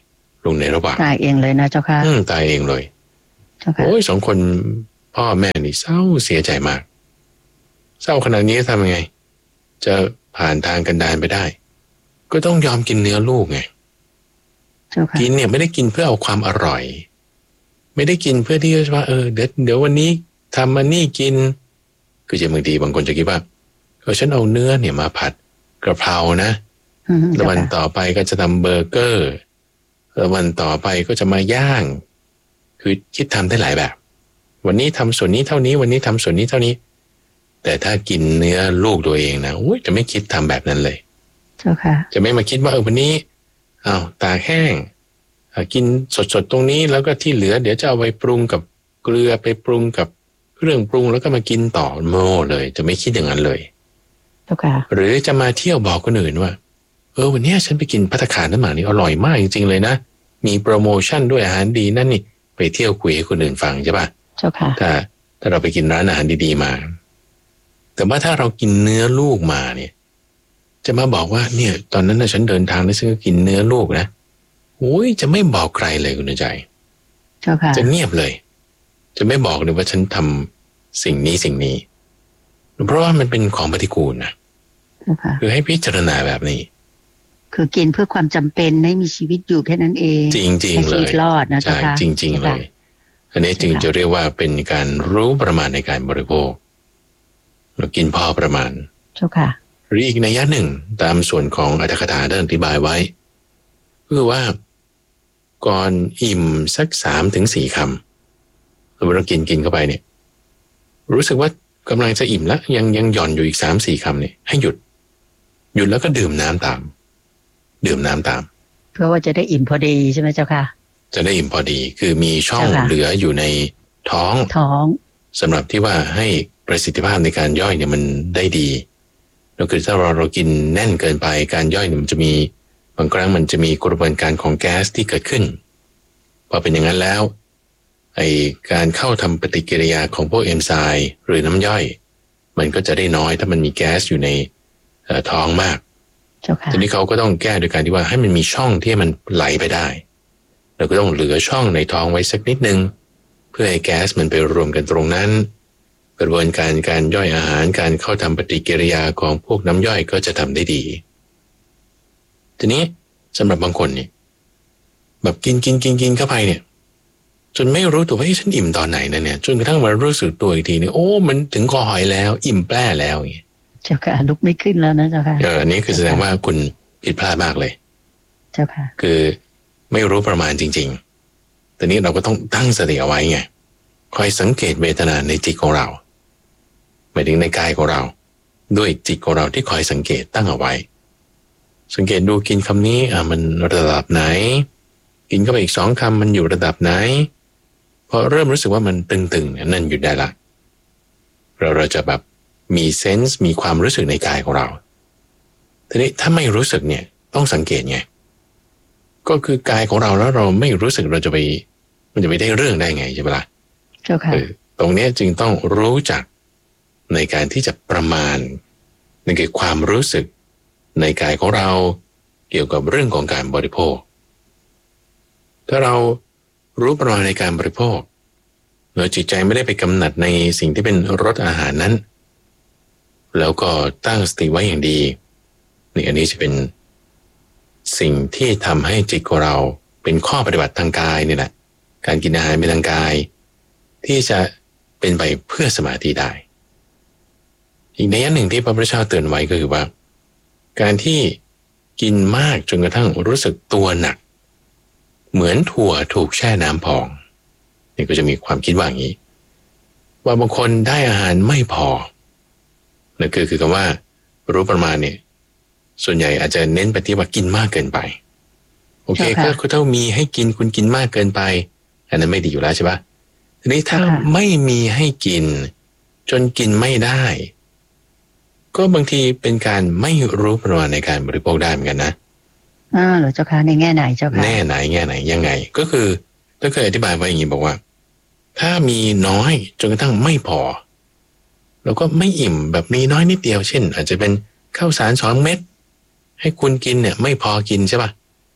ลงในระหว่างตายเองเลยนะเจ้าค่ะอืมตายเองเลยโอ้ยสองคนพ่อแม่นี่เศร้าเสียใจมากเศร้าขนาดนี้ทำยังไงจะผ่านทางกันดารไปได้ก็ต้องยอมกินเนื้อลูกไงกินเนี่ยไม่ได้กินเพื่อเอาความอร่อยไม่ได้กินเพื่อที่จะว่าเออเดี๋ยวเดี๋ยววันนี้ทำมันนี่กินคือจะบางทีบางคนจะคิดว่าเออฉันเอาเนื้อเนี่ยมาผัดกระเพรานะแล้ววันต่อไปก็จะทำเบอร์เกอร์แล้ววันต่อไปก็จะมาย่างคือคิดทำได้หลายแบบวันนี้ทำส่วนนี้เท่านี้วันนี้ทำส่วนนี้เท่านี้แต่ถ้ากินเนื้อลูกตัวเองนะโอ้ยจะไม่คิดทำแบบนั้นเลยจะไม่มาคิดว่าเออวันนี้อ้าวตากแห้งกินสดๆตรงนี้แล้วก็ที่เหลือเดี๋ยวจะเอาไปปรุงกับเกลือไปปรุงกับเครื่องปรุงแล้วก็มากินต่อโม่เลยจะไม่คิดอย่างนั้นเลยหรือจะมาเที่ยวบอกคนอื่นว่าเออวันนี้ฉันไปกินภัตตาคารน้ำหมานี่อร่อยมากจริงๆเลยนะมีโปรโมชั่นด้วยอาหารดีนั่นนี่ไปเที่ยวคุยให้คนอื่นฟังใช่ป่ะถ้าถ้าเราไปกินร้านอาหารดีๆมาแต่ว่าถ้าเรากินเนื้อลูกมาเนี่ยจะมาบอกว่าเนี่ยตอนนั้นนะฉันเดินทางแล้วฉันก็กินเนื้อลูกนะโอ้ยจะไม่บอกใครเลยคุณใจจะเงียบเลยจะไม่บอกเลยว่าฉันทำสิ่งนี้สิ่งนี้เพราะว่ามันเป็นของปฏิกูลนะคือให้พิจารณาแบบนี้คือกินเพื่อความจำเป็นให้มีชีวิตอยู่แค่นั้นเองจริงๆเลยรอดนะเจ้าค่ะจริงๆเลยอันนี้จึงจะเรียกว่าเป็นการรู้ประมาณในการบริโภคเรากินพอประมาณเจ้าค่ะหรืออีกนัยยะหนึ่งตามส่วนของอรรถกถาได้อธิบายไว้คือว่าก่อนอิ่มสักสามถึงสี่คำเรากินกินเข้าไปเนี่ยรู้สึกว่ากำลังจะอิ่มแล้วยังยังหย่อนอยู่อีกสามสี่คำเนี่ยให้หยุดหยุดแล้วก็ดื่มน้ำตามดื่มน้ำตามเพื่อว่าจะได้อิ่มพอดีใช่ไหมเจ้าค่ะจะได้อิ่มพอดีคือมีช่องเหลืออยู่ในท้องท้องสำหรับที่ว่าให้ประสิทธิภาพในการย่อยเนี่ยมันได้ดีแล้วคือถ้าเราเรากินแน่นเกินไปการย่อยเนี่ยมันจะมีบางครั้งมันจะมีกระบวนการของแก๊สที่เกิดขึ้นพอเป็นอย่างนั้นแล้วไอการเข้าทำปฏิกิริยาของพวกเอนไซม์หรือน้ำย่อยมันก็จะได้น้อยถ้ามันมีแก๊สอยู่ในท้องมากทีนี้เขาก็ต้องแก้โดยการที่ว่าให้มันมีช่องที่มันไหลไปได้เราก็ต้องเหลือช่องในท้องไว้สักนิดนึงเพื่อให้แก๊สมันไปรวมกันตรงนั้นกระบวนการการย่อยอาหารการเข้าทำปฏิกิริยาของพวกน้ำย่อยก็จะทำได้ดีทีนี้สำหรับบางคนเนี่ยแบบกินกินกินกินเข้าไปเนี่ยจนไม่รู้ตัวว่าฉันอิ่มตอนไหนนะเนี่ยจนกระทั่งมารู้สึกตัวอีกทีเนี่ยโอ้มันถึงคอหอยแล้วอิ่มแปร่แล้วอย่างเงี้ยเจ้าค่ะลุกไม่ขึ้นแล้วนะเจ้าค่ะเอออันนี้คือแสดงว่าคุณผิดพลาดมากเลยเจ้าค่ะคือไม่รู้ประมาณจริงๆแต่นี้เราก็ต้องตั้งสติเอาไว้ไงคอยสังเกตเวทนาในจิตของเราหมายถึงในกายของเราด้วยจิตของเราที่คอยสังเกตตั้งเอาไว้สังเกตดูกินคำนี้อ่ะมันระดับไหนกินเข้าไปอีกสองคำมันอยู่ระดับไหนพอเริ่มรู้สึกว่ามันตึงๆนั่นหยุดได้ละเราเราจะแบบมีเซนส์มีความรู้สึกในกายของเราทีนี้ถ้าไม่รู้สึกเนี่ยต้องสังเกตไงก็คือกายของเราแล้วเราไม่รู้สึกเราจะไปมันจะไปได้เรื่องได้ไงใช่ไหมล่ะเจ้าค่ะตรงนี้จึงต้องรู้จักในการที่จะประมาณในเกี่ยวกับความรู้สึกในกายของเราเกี่ยวกับเรื่องของการบริโภคถ้าเรารู้ประมาณในการบริโภคเราจิตใจไม่ได้ไปกำหนัดในสิ่งที่เป็นรสอาหารนั้นแล้วก็ตั้งสติไว้อย่างดีนี่อันนี้จะเป็นสิ่งที่ทำให้จิตของเราเป็นข้อปฏิบัติทางกายนี่แหละการกินอาหารเป็นทางกายที่จะเป็นไปเพื่อสมาธิได้อีกในย่านหนึ่งที่พระพุทธเจ้าเตือนไว้ก็คือว่าการที่กินมากจนกระทั่งรู้สึกตัวหนักเหมือนถั่วถูกแช่น้ำพองนี่ก็จะมีความคิดว่าอย่างนี้ว่าบางคนได้อาหารไม่พอนั่นคือคือคำว่ารู้ประมาณเนี่ยส่วนใหญ่อาจจะเน้นไปที่ว่ากินมากเกินไปโอเคก็คือถ้ามีให้กินคุณกินมากเกินไปอันนั้นไม่ดีอยู่แล้วใช่ปะทีนี้ถ้าไม่มีให้กินจนกินไม่ได้ก็บางทีเป็นการไม่รู้ประมาณในการบริโภคได้เหมือนกันนะอ่าเหรอเจ้าค่ะในแง่ไหนเจ้าค่ะแน่ไหนแง่ไหนยังไงก็คือถ้าเคยอธิบายไว้อย่างนี้บอกว่าถ้ามีน้อยจนกระทั่งไม่พอแล้วก็ไม่อิ่มแบบมีน้อยนิดเดียวเช่นอาจจะเป็นข้าวสารสองเม็ดให้คุณกินเนี่ยไม่พอกินใช่ป่ะ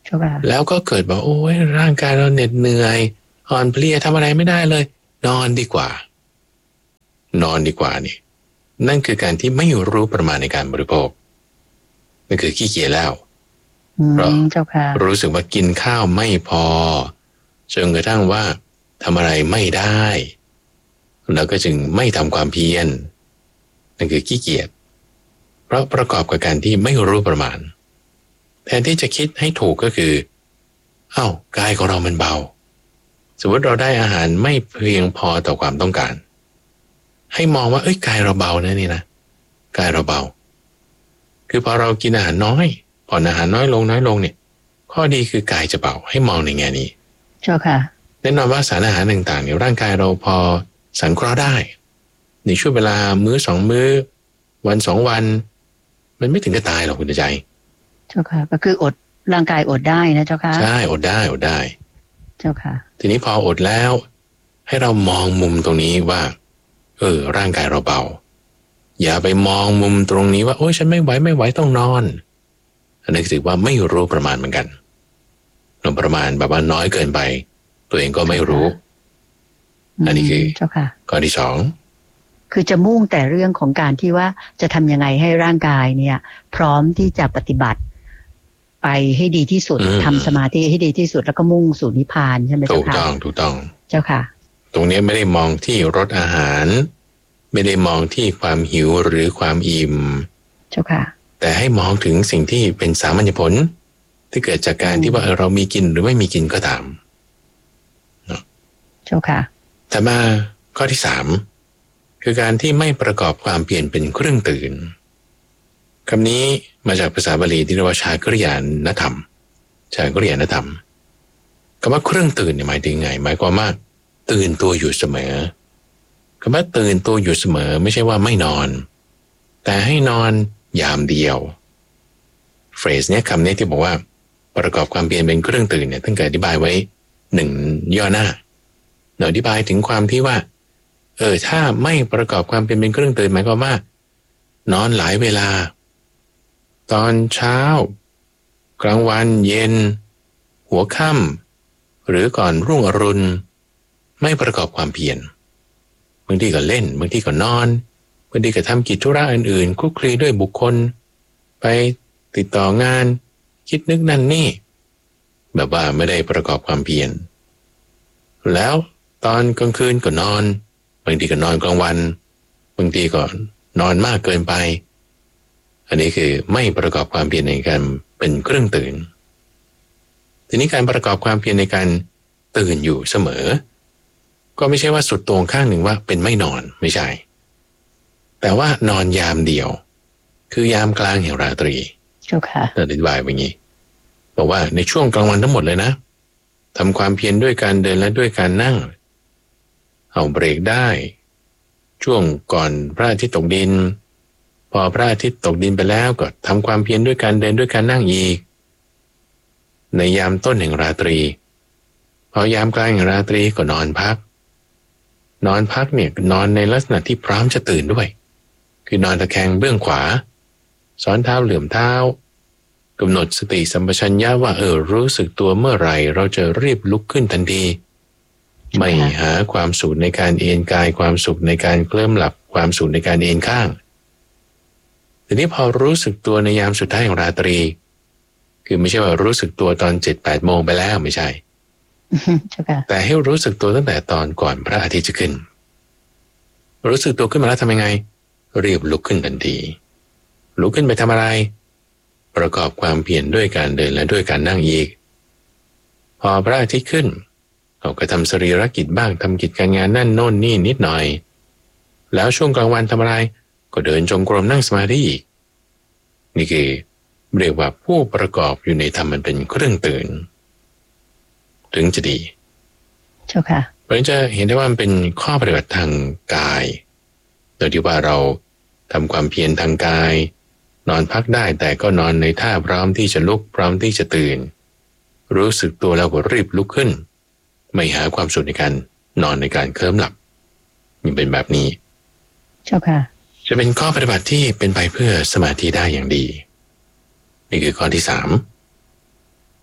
แล้วก็เกิดบอกโอ้ยร่างกายเราเหน็ดเหนื่อยอ่อนเพลียทำอะไรไม่ได้เลยนอนดีกว่านอนดีกว่านี่นั่นคือการที่ไม่รู้ประมาณในการบริโภคนั่นคือขี้เกียจแล้วเพราะรู้สึกว่ากินข้าวไม่พอจนกระทั่งว่าทำอะไรไม่ได้เราก็จึงไม่ทำความเพียรนั่นคือขี้เกียจเพราะประกอบกับการที่ไม่รู้ประมาณแทนที่จะคิดให้ถูกก็คืออ้าวกายของเรามันเบาสมมติเราได้อาหารไม่เพียงพอต่อความต้องการให้มองว่าเอ้ยกายเราเบานะนี่นะกายเราเบาคือพอเรากินอาหารน้อยผ่อนอาหารน้อยลงน้อยลงเนี่ยข้อดีคือกายจะเบาให้มองในแง่นี้เจ้าค่ะแน่นอนว่าสารอาหารต่างๆเนี่ยร่างกายเราพอสังเคราะห์ได้ในช่วงเวลามื้อสองมื้อวันสองวันมันไม่ถึงกับตายหรอกคุณใจเจ้าค่ะก็คืออดร่างกายอดได้นะเจ้าค่ะใช่อดได้อดได้เจ้าค่ะทีนี้พออดแล้วให้เรามองมุมตรงนี้ว่าเออร่างกายเราเบาอย่าไปมองมุมตรงนี้ว่าโอ้ยฉันไม่ไหวไม่ไหวต้องนอนอันนี้ถือว่าไม่รู้ประมาณเหมือนกันเราประมาณแบบว่าน้อยเกินไปตัวเองก็ไม่รู้อันนี้คือข้อที่สองคือจะมุ่งแต่เรื่องของการที่ว่าจะทำยังไงให้ร่างกายเนี่ยพร้อมที่จะปฏิบัติไปให้ดีที่สุดทำสมาธิให้ดีที่สุดแล้วก็มุ่งสู่นิพพานใช่ไหมเจ้าค่ะถูกต้องถูกต้องเจ้าค่ะตรงนี้ไม่ได้มองที่รสอาหารไม่ได้มองที่ความหิวหรือความอิ่มเจ้าค่ะแต่ให้มองถึงสิ่งที่เป็นสามัญญผลที่เกิดจากการที่ว่าเรามีกินหรือไม่มีกินก็ตามเนาะเจ้าค่ะแต่มาข้อที่สามคือการที่ไม่ประกอบความเปลี่ยนเป็นเครื่องตื่นคำนี้มาจากภาษาบาลีที่เรียกว่าชากริยานธรรมชากริยานธรรมคำว่าเครื่องตื่นเนี่ยหมายถึงไงหมายความว่าตื่นตัวอยู่เสมอคำว่าตื่นตัวอยู่เสมอไม่ใช่ว่าไม่นอนแต่ให้นอนยามเดียวเฟรสเนี้ยคำนี้ที่บอกว่าประกอบความเปลี่ยนเป็นเครื่องตื่นเนี่ยตั้งแต่อธิบายไว้หนึ่งย่อหน้าเราอธิบายถึงความที่ว่าเออถ้าไม่ประกอบความเป็นเป็นเครื่องตื่นหมายความว่านอนหลายเวลาตอนเช้ากลางวันเย็นหัวค่ำหรือก่อนรุ่งอรุณไม่ประกอบความเพียรบางทีก็เล่นบางทีก็นอนบางทีก็ทำกิจธุระอื่นๆคลุกคลีด้วยบุคคลไปติดต่องานคิดนึกนั่นนี่แบบว่าไม่ได้ประกอบความเพียรแล้วตอนกลางคืนก็นอนบางทีก็นอนกลางวันบางทีก็นอนมากเกินไปอันนี้คือไม่ประกอบความเพียรในการเป็นเครื่องตื่นทีนี้การประกอบความเพียรในการตื่นอยู่เสมอก็ไม่ใช่ว่าสุดตรงข้างหนึ่งว่าเป็นไม่นอนไม่ใช่แต่ว่านอนยามเดียวคือยามกลางแห่งราตรีเจ้าค่ะอธิบายแบบนี้บอกว่าในช่วงกลางวันทั้งหมดเลยนะทำความเพียรด้วยการเดินและด้วยการนั่งเอาเบรกได้ช่วงก่อนพระอาทิตย์ตกดินพอพระอาทิตย์ตกดินไปแล้วก็ทำความเพียรด้วยการเดินด้วยการนั่งอีกในยามต้นแห่งราตรีพอยามกลางแห่งราตรีก็นอนพักนอนพักเนี่ยนอนในลักษณะที่พร้อมจะตื่นด้วยคือนอนตะแคงเบื้องขวาซ้อนเท้าเหลื่อมเท้ากำหนดสติสัมปชัญญะว่าเออรู้สึกตัวเมื่อไหร่เราจะรีบลุกขึ้นทันทีไม่หาความสุขในการเอนกายความสุขในการเคลิ้มหลับความสุขในการเอนข้างทีนี้พอรู้สึกตัวในยามสุดท้ายของราตรีคือไม่ใช่ว่ารู้สึกตัวตอนเจ็ดแปดโมงไปแล้วไม่ใช่แต่ให้รู้สึกตัวตั้งแต่ตอนก่อนพระอาทิตย์จะขึ้นรู้สึกตัวขึ้นมาแล้วทำยังไงรีบลุกขึ้นทันทีลุกขึ้นไปทำอะไรประกอบความเพียรด้วยการเดินและด้วยการนั่งอีกพอพระอาทิตย์ขึ้นเราก็ทำสรีรกิจบ้างทำกิจการงานนั่นโน่นนี่นิดหน่อยแล้วช่วงกลางวันทำอะไรก็เดินจงกรมนั่งสมาธิอีกนี่คือเรียกว่าผู้ประกอบอยู่ในธรรมมันเป็นเครื่องตื่นถึงจะดีเจ้าค่ะเพราะฉะนั้นจะเห็นได้ว่ามันเป็นข้อปฏิบัติทางกายโดยที่ว่าเราทำความเพียรทางกายนอนพักได้แต่ก็นอนในท่าพร้อมที่จะลุกพร้อมที่จะตื่นรู้สึกตัวแล้วก็รีบลุกขึ้นไม่หาความสุขในการนอนในการเคลิ้มหลับมันเป็นแบบนี้เจ้าค่ะจะเป็นข้อปฏิบัติที่เป็นไปเพื่อสมาธิได้อย่างดีนี่คือข้อที่สาม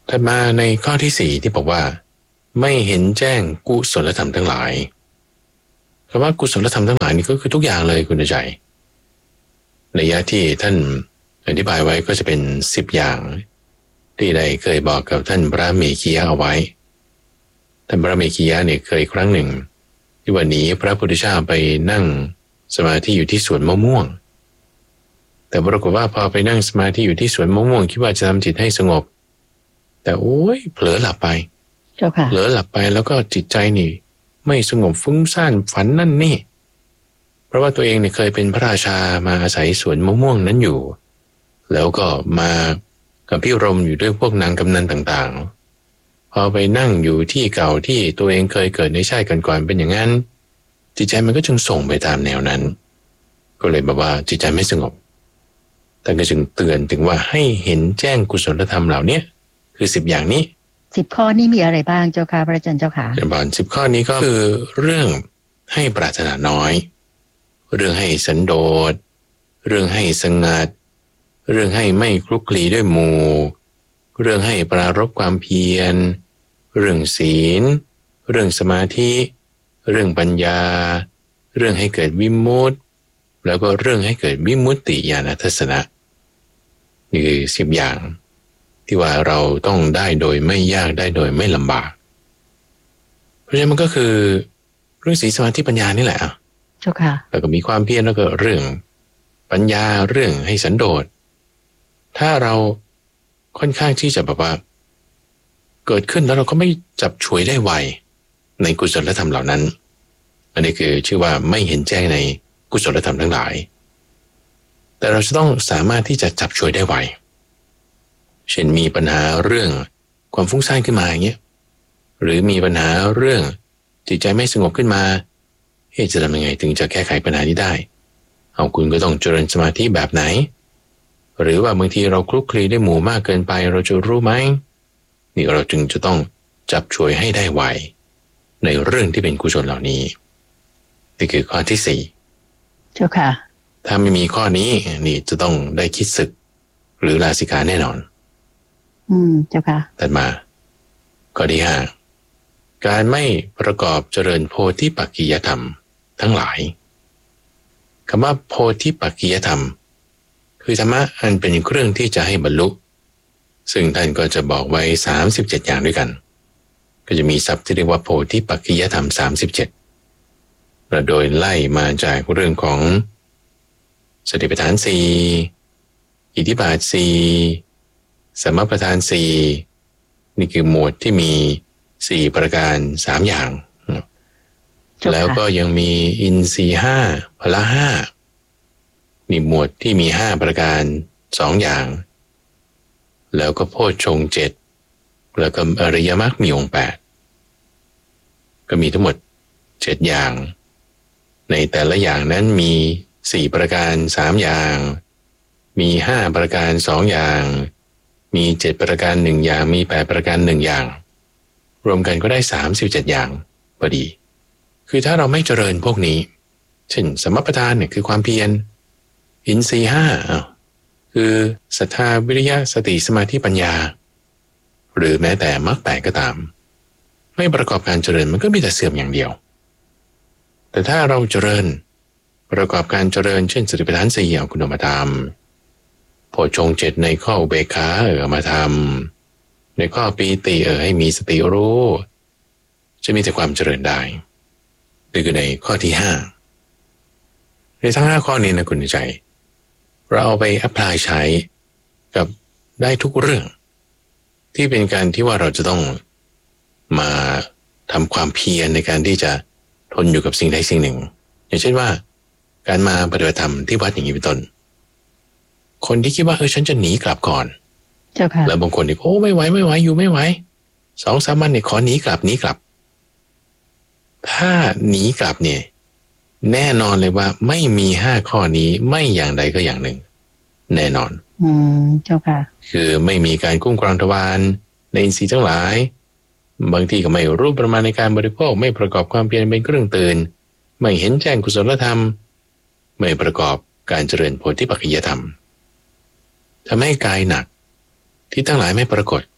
ถัดมาในข้อที่สี่ที่บอกว่าไม่เห็นแจ้งกุศลธรรมทั้งหลายคำว่ากุศลธรรมทั้งหลายนี่ก็คือทุกอย่างเลยคุณใจในยะที่ท่านอธิบายไว้ก็จะเป็นสิบอย่างที่ได้เคยบอกกับท่านพระเมขียะเอาไว้ท่านพระเมขียะเนี่ยเคยครั้งหนึ่งที่วันนี้พระพุทธเจ้าไปนั่งสมาธิอยู่ที่สวนมะม่วงแต่ปรากฏว่าพอไปนั่งสมาธิอยู่ที่สวนมะม่วงคิดว่าจะทำจิตให้สงบแต่โอ้ยเผลอหลับไปเผลอหลับไปแล้วก็จิตใจนี่ไม่สงบฟุ้งซ่านฝันนั่นนี่เพราะว่าตัวเองเนี่ยเคยเป็นพระราชามาอาศัยสวนมะม่วงนั้นอยู่แล้วก็มากับพี่รมอยู่ด้วยพวกนางกำนันต่างๆพอไปนั่งอยู่ที่เก่าที่ตัวเองเคยเกิดในชาติก่อนๆเป็นอย่างนั้นจิตใจมันก็จึงส่งไปตามแนวนั้นก็เลยแบบว่าจิตใจไม่สงบท่านก็จึงเตือนถึงว่าให้เห็นแจ้งกุศลธรรมเหล่านี้คือสิบอย่างนี้สิบข้อนี้มีอะไรบ้างเจ้าค่ะพระอาจารย์เจ้าค่ะเจ้าบอลสิบข้อนี้ก็คือเรื่องให้ปรารถนาน้อยเรื่องให้สันโดษเรื่องให้สงัดเรื่องให้ไม่คลุกคลีด้วยหมู่เรื่องให้ปรารภความเพียรเรื่องศีลเรื่องสมาธิเรื่องปัญญาเรื่องให้เกิดวิมุตติแล้วก็เรื่องให้เกิดวิมุตติญาณทัศนะนี่คือสิบอย่างที่ว่าเราต้องได้โดยไม่ยากได้โดยไม่ลำบากเพราะฉะนั้นมันก็คือเรื่องศีลสมาธิปัญญานี่แหละเจ้าค่ะแล้วก็มีความเพียรแล้วก็เรื่องปัญญาเรื่องให้สันโดษถ้าเราค่อนข้างที่จะแบบว่าเกิดขึ้นแล้วเราก็ไม่จับฉวยได้ไวในกุศลธรรมเหล่านั้นอันนี้คือชื่อว่าไม่เห็นแจ้งในกุศลธรรมทั้งหลายแต่เราจะต้องสามารถที่จะจับฉวยได้ไวเช่นมีปัญหาเรื่องความฟุ้งซ่านขึ้นมาอย่างเงี้ยหรือมีปัญหาเรื่องจิตใจไม่สงบขึ้นมาเฮ้จะทำยังไงถึงจะแก้ไขปัญหานี้ได้เอาคุณก็ต้องเจริญสมาธิแบบไหนหรือว่าบางทีเราคลุกคลีด้วยหมู่มากเกินไปเราจะรู้ไหมนี่เราจึงจะต้องจับฉวยให้ได้ไวในเรื่องที่เป็นกุศลเหล่านี้นี่คือข้อที่สี่เจ้าค่ะถ้าไม่มีข้อนี้นี่จะต้องได้คิดศึกหรือลาสิกขาแน่นอนอืมเจ้าค่ะถัดมาข้อที่ห้าการไม่ประกอบเจริญโพธิปักขิยธรรมทั้งหลายคำว่าโพธิปักขิยธรรมคือธรรมะอันเป็นเครื่องที่จะให้บรรลุซึ่งท่านก็จะบอกไว้สามสิบเจ็ดอย่างด้วยกันก็จะมีศัพท์ที่เรียกว่าโพธิปักขิยธรรมสามสิบเจ็ดและโดยไล่มาจากเรื่องของสติปัฏฐานสี่อิทธิบาทสี่สมปัฏฐานสี่นี่คือหมวดที่มีสี่ประการสามอย่างแล้วก็ยังมีอินทรีย์ห้าพละห้านี่หมวดที่มีห้าประการสองอย่างแล้วก็โพชฌงค์เจ็ดแล้วก็อริยมรรคมีองค์แปดก็มีทั้งหมดเจ็ดอย่างในแต่ละอย่างนั้นมีสี่ประการสามอย่างมีห้าประการสองอย่างมีเจ็ดประการหนึ่งอย่างมีแปดประการหนึ่งอย่างรวมกันก็ได้สามสิบเจ็ดอย่างพอดีคือถ้าเราไม่เจริญพวกนี้เช่นสมปัฏฐานเนี่ยคือความเพียรอินทรีย์ห้าคือศรัทธาวิริยะสติสมาธิปัญญาหรือแม้แต่มรรคแปดก็ตามไม่ประกอบการเจริญมันก็มีแต่เสื่อมอย่างเดียวแต่ถ้าเราเจริญประกอบการเจริญเช่นสติปัฏฐานสี่เอาคุณมาทำโพชฌงค์เจ็ดในข้ออุเบกขาเออมาทำในข้อปีติเออให้มีสติรู้จะมีแต่ความเจริญได้นี่คือในข้อที่ห้าในทั้งห้าข้อนี้นะคุณใจเราเอาไปแอพพลายใช้กับได้ทุกเรื่องที่เป็นการที่ว่าเราจะต้องมาทำความเพียรในการที่จะทนอยู่กับสิ่งใดสิ่งหนึ่งอย่างเช่นว่าการมาปฏิบัติธรรมที่วัดอย่างนี้เป็นต้นคนที่คิดว่าเออฉันจะหนีกลับก่อนเจ้าค่ะแล้วบางคนเนี่ยโอ้ไม่ไหวไม่ไหวอยู่ไม่ไหวสองสามวันเนี่ยขอหนีกลับหนีกลับถ้าหนีกลับเนี่ยแน่นอนเลยว่าไม่มีห้าข้อนี้ไม่อย่างใดก็อย่างหนึ่งแน่นอนอืมเจ้าค่ะคือไม่มีการคุ้มครองทวารในอินทรีย์ทั้งหลายบางทีก็ไม่รู้ประมาณในการบริโภคไม่ประกอบความเพียรเป็นเครื่องตื่นไม่เห็นแจ้งกุศลธรรมไม่ประกอบการเจริญโพธิปักขิยธรรมทำให้กายหนักที่ทั้งหลายไม่ปรากฏ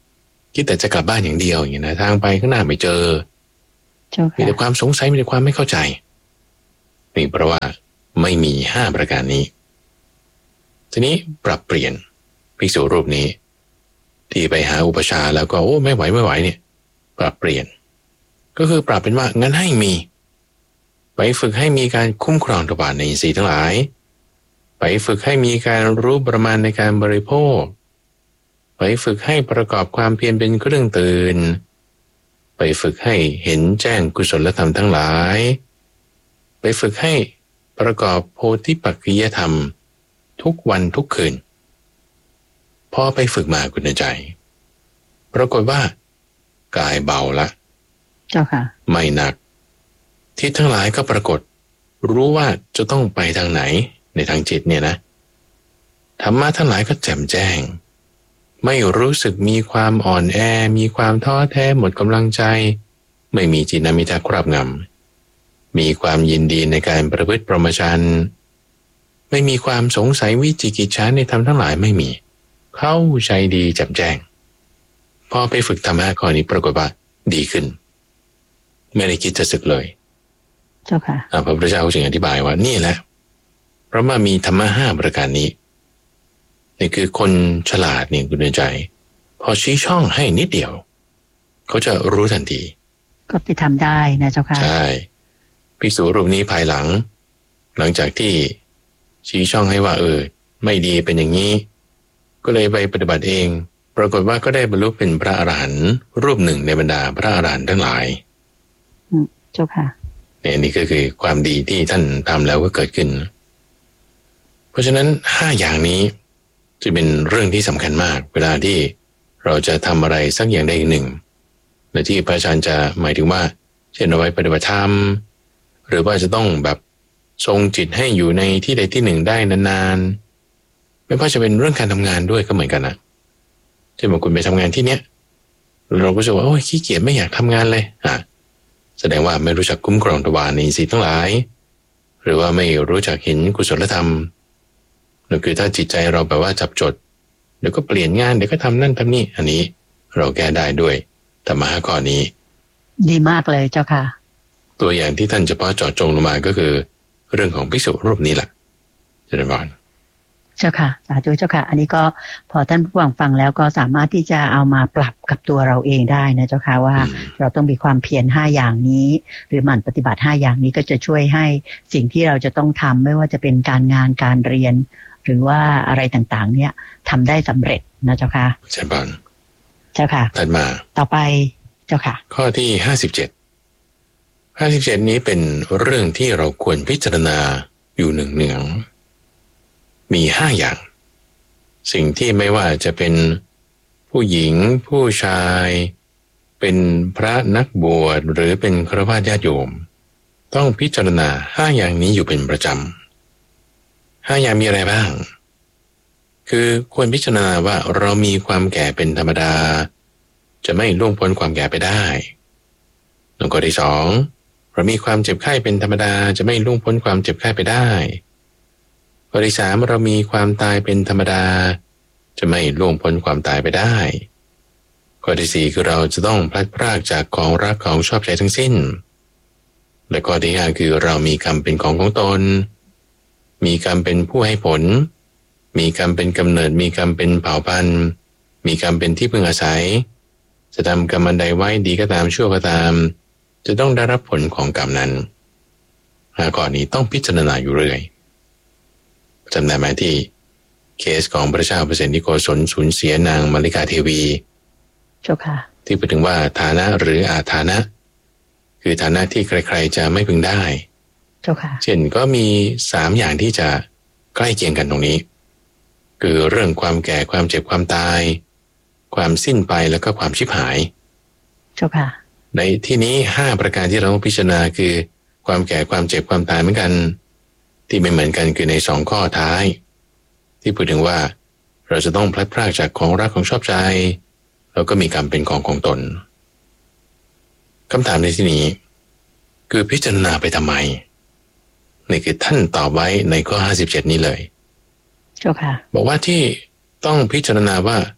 คิดแต่จะกลับบ้านอย่างเดียวอย่างนี้นะทางไปข้างหน้าไม่เจอมีแต่ความสงสัยมีแต่ความไม่เข้าใจนี่เพราะว่าไม่มีห้าประการนี้ทีนี้ปรับเปลี่ยนภิกษุรูปนี้ที่ไปหาอุปชาแล้วก็โอ้ไม่ไหวไม่ไหวเนี่ยปรับเปลี่ยนก็คือปรับเป็นว่างั้นให้มีไปฝึกให้มีการคุ้มครองทวารในอินทรีย์ทั้งหลายไปฝึกให้มีการรู้ประมาณในการบริโภคไปฝึกให้ประกอบความเพียรเป็นเครื่องตื่นไปฝึกให้เห็นแจ้งกุศลธรรมทั้งหลายไปฝึกให้ประกอบโพธิปักขิยธรรมทุกวันทุกคืนพอไปฝึกมาคุณใจปรากฏว่ากายเบาละเจ้าค่ะไม่หนักทิศทั้งหลายก็ปรากฏรู้ว่าจะต้องไปทางไหนในทางจิตเนี่ยนะธรรมะทั้งหลายก็แจ่มแจ้งไม่รู้สึกมีความอ่อนแอมีความท้อแท้หมดกำลังใจไม่มีจิตนามิตาครอบงำมีความยินดีในการประพฤติพรหมจรรย์ไม่มีความสงสัยวิจิกิจฉาในธรรมทั้งหลายไม่มีเข้าใจดีแจ่มแจ้งพอไปฝึกธรรมะข้อนี้ปรากฏว่าดีขึ้นไม่ได้คิดจะสึกเลยเจ้าค่ะพระพุทธเจ้าจึงอธิบายว่านี่แหละเพราะว่ามีธรรมะห้าประการนี้นี่คือคนฉลาดนี่คุณเดินใจพอชี้ช่องให้นิดเดียวเขาจะรู้ทันทีก็ไปทำได้นะเจ้าค่ะใช่ภิกษุรูปนี้ภายหลังหลังจากที่ชี้ช่องให้ว่าเออไม่ดีเป็นอย่างนี้ก็เลยไปปฏิบัติเองปรากฏว่าก็ได้บรรลุเป็นพระอรหันต์รูปหนึ่งในบรรดาพระอรหันต์ทั้งหลายอืมเจ้าค่ะเนี่ยนี่ก็คือความดีที่ท่านทำแล้วก็เกิดขึ้นเพราะฉะนั้นห้าอย่างนี้จะเป็นเรื่องที่สำคัญมากเวลาที่เราจะทำอะไรสักอย่างใดหนึ่งในที่พระอาจารย์จะหมายถึงว่าเช่นเอาไว้ปฏิบัติธรรมหรือว่าจะต้องแบบทรงจิตให้อยู่ในที่ใดที่หนึ่งได้นานๆไม่ว่าจะเป็นเรื่องการทำงานด้วยก็เหมือนกันนะเช่นบางคนไปทำงานที่เนี้ยเราก็จะว่าโอ้ยขี้เกียจไม่อยากทำงานเลยอ่ะแสดงว่าไม่รู้จักคุ้มครองทวารในอินทรีย์ทั้งหลายหรือว่าไม่รู้จักเห็นกุศลธรรมนั่นคือถ้าจิตใจเราแบบว่าจับจดเดี๋ยวก็เปลี่ยนงานเดี๋ยวก็ทำนั่นทำนี่อันนี้เราแก้ได้ด้วยธรรมะห้าข้อนี้ดีมากเลยเจ้าค่ะตัวอย่างที่ท่านเฉพาะเจาะจงลงมาก็คือเรื่องของภิกษุรูปนี้แหละเจริญพรเจ้าค่ะสาธุเจ้าค่ะอันนี้ก็พอท่านผู้ฟังฟังแล้วก็สามารถที่จะเอามาปรับกับตัวเราเองได้นะเจ้าค่ะว่าเราต้องมีความเพียรห้าอย่างนี้หรือหมั่นปฏิบัติห้าอย่างนี้ก็จะช่วยให้สิ่งที่เราจะต้องทำไม่ว่าจะเป็นการงานการเรียนหรือว่าอะไรต่างๆเนี่ยทำได้สำเร็จนะเจ้าค่ะเจริญพรเจ้าค่ะถัดมาต่อไปเจ้าค่ะข้อที่ห้าสิบเจ็ดห้าสิบเจ็ดนี้เป็นเรื่องที่เราควรพิจารณาอยู่หนึ่งเนืองมีห้าอย่างสิ่งที่ไม่ว่าจะเป็นผู้หญิงผู้ชายเป็นพระนักบวชหรือเป็นฆราวาสญาติโยมต้องพิจารณาห้าอย่างนี้อยู่เป็นประจำห้าอย่างมีอะไรบ้างคือควรพิจารณาว่าเรามีความแก่เป็นธรรมดาจะไม่ล่วงพ้นความแก่ไปได้แล้วก็ที่สองเรามีความเจ็บไข้เป็นธรรมดาจะไม่ล่วงพ้นความเจ็บไข้ไปได้ข้อที่สามเรามีความตายเป็นธรรมดาจะไม่ล่วงพ้นความตายไปได้ข้อที่สี่คือเราจะต้องพลัดพรากจากของรักของชอบใจทั้งสิ้นและข้อที่ห้าคือเรามีกรรมเป็นของของตนมีกรรมเป็นผู้ให้ผลมีกรรมเป็นกำเนิดมีกรรมเป็นเผ่าพันธุ์มีกรรมเป็นที่พึ่งอาศัยจะทำกรรมอันใดไว้ดีก็ตามชั่วก็ตามจะต้องได้รับผลของกรรมนั้นห้าข้อนี้ต้องพิจารณาอยู่เรื่อยจำได้ไหมที่เคสของพระเจ้าเปรตที่โกศลสูญเสียนางมาริกาเทวีเจ้าค่ะที่พูดถึงว่าฐานะหรืออาฐานะคือฐานะที่ใครๆจะไม่พึงได้เจ้าค่ะเช่นก็มีสามอย่างที่จะใกล้เคียงกันตรงนี้คือเรื่องความแก่ความเจ็บความตายความสิ้นไปแล้วก็ความชิบหายเจ้าค่ะในที่นี้ห้าประการที่เราต้องพิจารณาคือความแก่ความเจ็บความตายเหมือนกันที่ไม่เหมือนกันคือในสองข้อท้ายที่พูดถึงว่าเราจะต้องพลัดพรากจากของรักของชอบใจแล้วก็มีกรรมเป็นของของตนคำถามในที่นี้คือพิจารณาไปทำไมนี่คือท่านตอบไว้ในข้อห้าสิบเจ็ดนี้เลยเจ้าค่ะบอกว่าที่ต้องพิจารณาว่า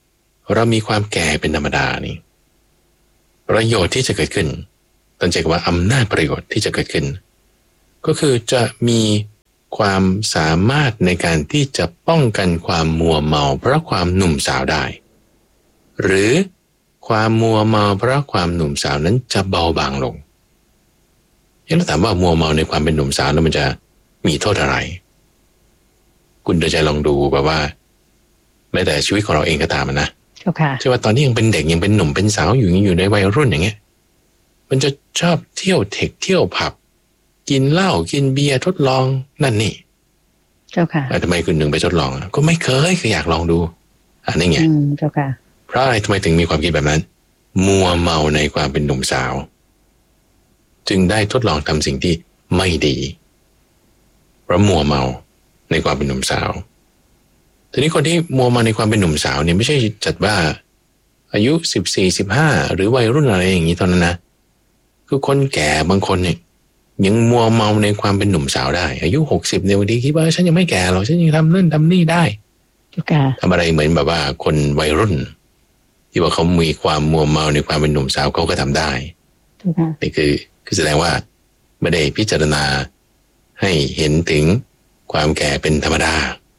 เรามีความแก่เป็นธรรมดานี่ประโยชน์ที่จะเกิดขึ้นตั้งใจว่าอำนาจประโยชน์ที่จะเกิดขึ้นก็คือจะมีความสามารถในการที่จะป้องกันความมัวเมาเพราะความหนุ่มสาวได้หรือความมัวเมาเพราะความหนุ่มสาวนั้นจะเบาบางลงยังเราถามว่ามัวเมาในความเป็นหนุ่มสาวแล้วมันจะมีโทษอะไรคุณเดี๋ยวจะลองดูแบบว่าแม้แต่ชีวิตของเราเองก็ตามนะใช่ว่าตอนที่ยังเป็นเด็กยังเป็นหนุ่มเป็นสาวอยู่อยู่ในวัยรุ่นอย่างเงี้ยมันจะชอบเที่ยวเทคเที่ยวผับกินเหล้ากินเบียร์ทดลองนั่นนี่เจ้าค่ะทำไมคุณหนึ่งไปทดลองก็ไม่เคยคืออยากลองดูอันนี้ไงเจ้าค่ะเพราะอะไรทำไมถึงมีความคิดแบบนั้นมัวเมาในความเป็นหนุ่มสาวจึงได้ทดลองทำสิ่งที่ไม่ดีเพราะมัวเมาในความเป็นหนุ่มสาวทีนี้คนที่มัวเมาในความเป็นหนุ่มสาวเนี่ยไม่ใช่จัดว่าอายุสิบสี่สิบห้าหรือวัยรุ่นอะไรอย่างนี้เท่านั้นนะคือคนแก่บางคนเนี่ยยังมัวเมาในความเป็นหนุ่มสาวได้อายุหกสิบเนี่ยบางทีคิดว่าฉันยังไม่แก่หรอกฉันยังทำนั่นทำนี่ได้ทำอะไรเหมือนแบบว่าคนวัยรุ่นที่ว่าเขามีความมัวเมาในความเป็นหนุ่มสาวเขาก็ทำได้นี่คือคือแสดงว่าไม่ได้พิจารณาให้เห็นถึงความแก่เป็นธรรมดา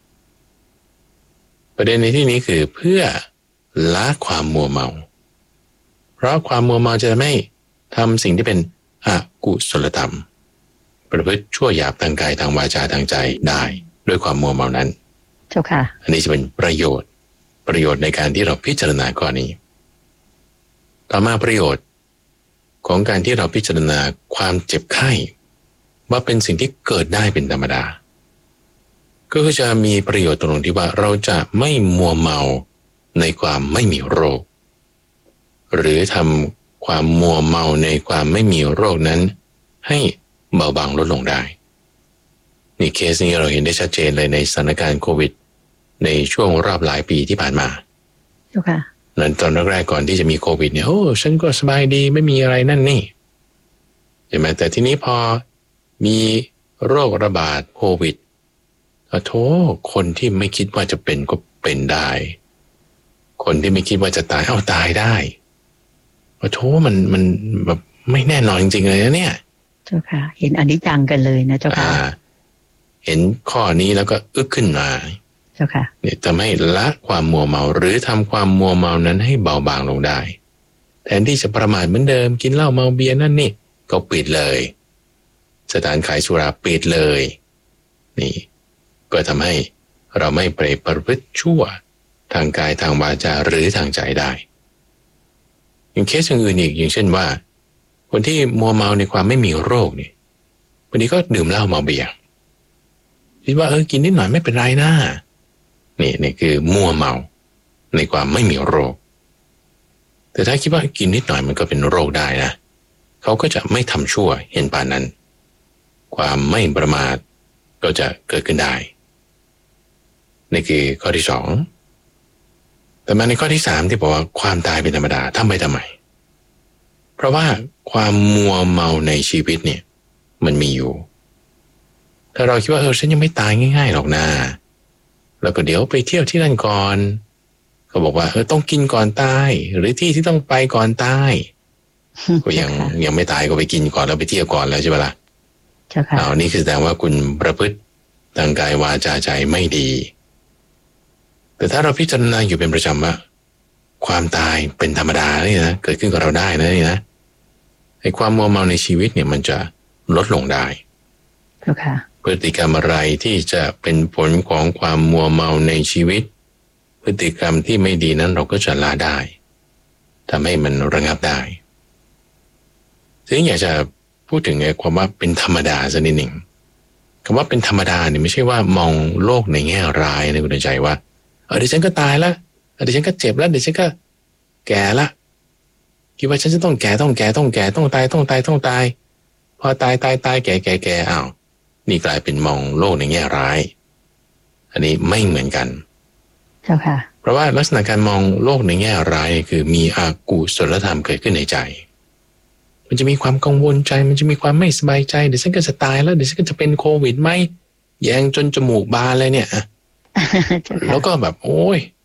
ประเด็นในที่นี้คือเพื่อละความมัวเมาเพราะความมัวเมาจะไม่ทำสิ่งที่เป็นอกุศลธรรมประพฤติชั่วหยาบทางกายทางวาจาทางใจได้ด้วยความมัวเมานั้นเจ้าค่ะอันนี้จะเป็นประโยชน์ประโยชน์ในการที่เราพิจารณาข้อนี้ต่อมาประโยชน์ของการที่เราพิจารณาความเจ็บไข้ว่าเป็นสิ่งที่เกิดได้เป็นธรรมดาก็คือจะมีประโยชน์ตรงที่ว่าเราจะไม่มัวเมาในความไม่มีโรคหรือทำความมัวเมาในความไม่มีโรคนั้นให้เบาบางลดลงได้นี่เคสนี้เราเห็นได้ชัดเจนเลยในสถานการณ์โควิดในช่วงรอบหลายปีที่ผ่านมาค่ะนั้นตอนแรกๆก่อนที่จะมีโควิดเนี่ยโอ้ฉันก็สบายดีไม่มีอะไรนั่นนี่ใช่ไหมแต่ทีนี้พอมีโรคระบาดโควิดโธ่คนที่ไม่คิดว่าจะเป็นก็เป็นได้คนที่ไม่คิดว่าจะตายเอาตายได้โธ่มันมันแบบไม่แน่นอนจริงๆเลยนะเนี่ยเจ้าค่ะเห็นอนิจจังกันเลยนะเจ้าค่ะเห็นข้อนี้แล้วก็อึกขึ้นมาเจ้าค่ะเนี่ยทำให้ละความมัวเมาหรือทำความมัวเมานั้นให้เบาบางลงได้แทนที่จะประมาทเหมือนเดิมกินเหล้าเมาเบียร์นั่นนี่ก็ปิดเลยสถานขายสุราปิดเลยนี่ก็ทำให้เราไม่ไปประพฤติชั่วทางกายทางวาจาหรือทางใจได้อย่างเคสอื่นอีกอย่างเช่นว่าคนที่มัวเมาในความไม่มีโรคเนี่ยวันนี้ก็ดื่มเหล้าเมาเบียร์คิดว่าเออกินนิดหน่อยไม่เป็นไรนะนี่นี่คือมัวเมาในความไม่มีโรคแต่ถ้าคิดว่ากินนิดหน่อยมันก็เป็นโรคได้นะเขาก็จะไม่ทำชั่วเห็นป่านนั้นความไม่ประมาทก็จะเกิดขึ้นได้นี่คือข้อที่สองแต่มาในข้อที่สามที่บอกว่าความตายเป็นธรรมดาทำไปทำไมเพราะว่าความมัวเมาในชีวิตเนี่ยมันมีอยู่ถ้าเราคิดว่าเออฉันยังไม่ตายง่ายๆหรอกนะแล้วก็เดี๋ยวไปเที่ยวที่นั่นก่อนเขาบอกว่าเออต้องกินก่อนตายหรือที่ที่ต้องไปก่อนตายก็ยังยังไม่ตายก็ไปกินก่อนแล้วไปเที่ยวก่อนแล้วใช่ไหมล่ะเอานี่คือแสดงว่าคุณประพฤติทางกายวาจาใจไม่ดีแต่ถ้าเราพิจารณาอยู่เป็นประจำว่าความตายเป็นธรรมดาเลยนะเกิดขึ้นกับเราได้นะนี่นะไอ้ความมัวเมาในชีวิตเนี่ยมันจะลดลงได้พฤติกรรมอะไรที่จะเป็นผลของความมัวเมาในชีวิตพฤติกรรมที่ไม่ดีนั้นเราก็จะละได้ทำให้มันระงับได้ซึ่งอยากจะพูดถึงไอ้ความว่าเป็นธรรมดาสักนิดหนึ่งคำว่าเป็นธรรมดาเนี่ยไม่ใช่ว่ามองโลกในแง่ร้ายนะคุณใจว่าเออเดี๋ยวฉันก็ตายแล้วเดี๋ยวฉันก็เจ็บแล้วเดี๋ยวฉันก็แก่ละคิดว่าฉันจะต้องแก่ต้องแก่ต้องแก่ต้องตายต้องตายต้องตายพอตายตายตายแก่แก่แก่อ้าวนี่กลายเป็นมองโลกในแง่ร้ายอันนี้ไม่เหมือนกันเจ้าค่ะเพราะว่าลักษณะการมองโลกในแง่ร้ายคือมีอกุศลธรรมเกิดขึ้นในใจมันจะมีความกังวลใจมันจะมีความไม่สบายใจเดี๋ยวฉันก็จะตายแล้วเดี๋ยวฉันก็จะเป็นโควิดไหมแยงจนจมูกบานเลยเนี่ยแล้วก็แบบโอ้ย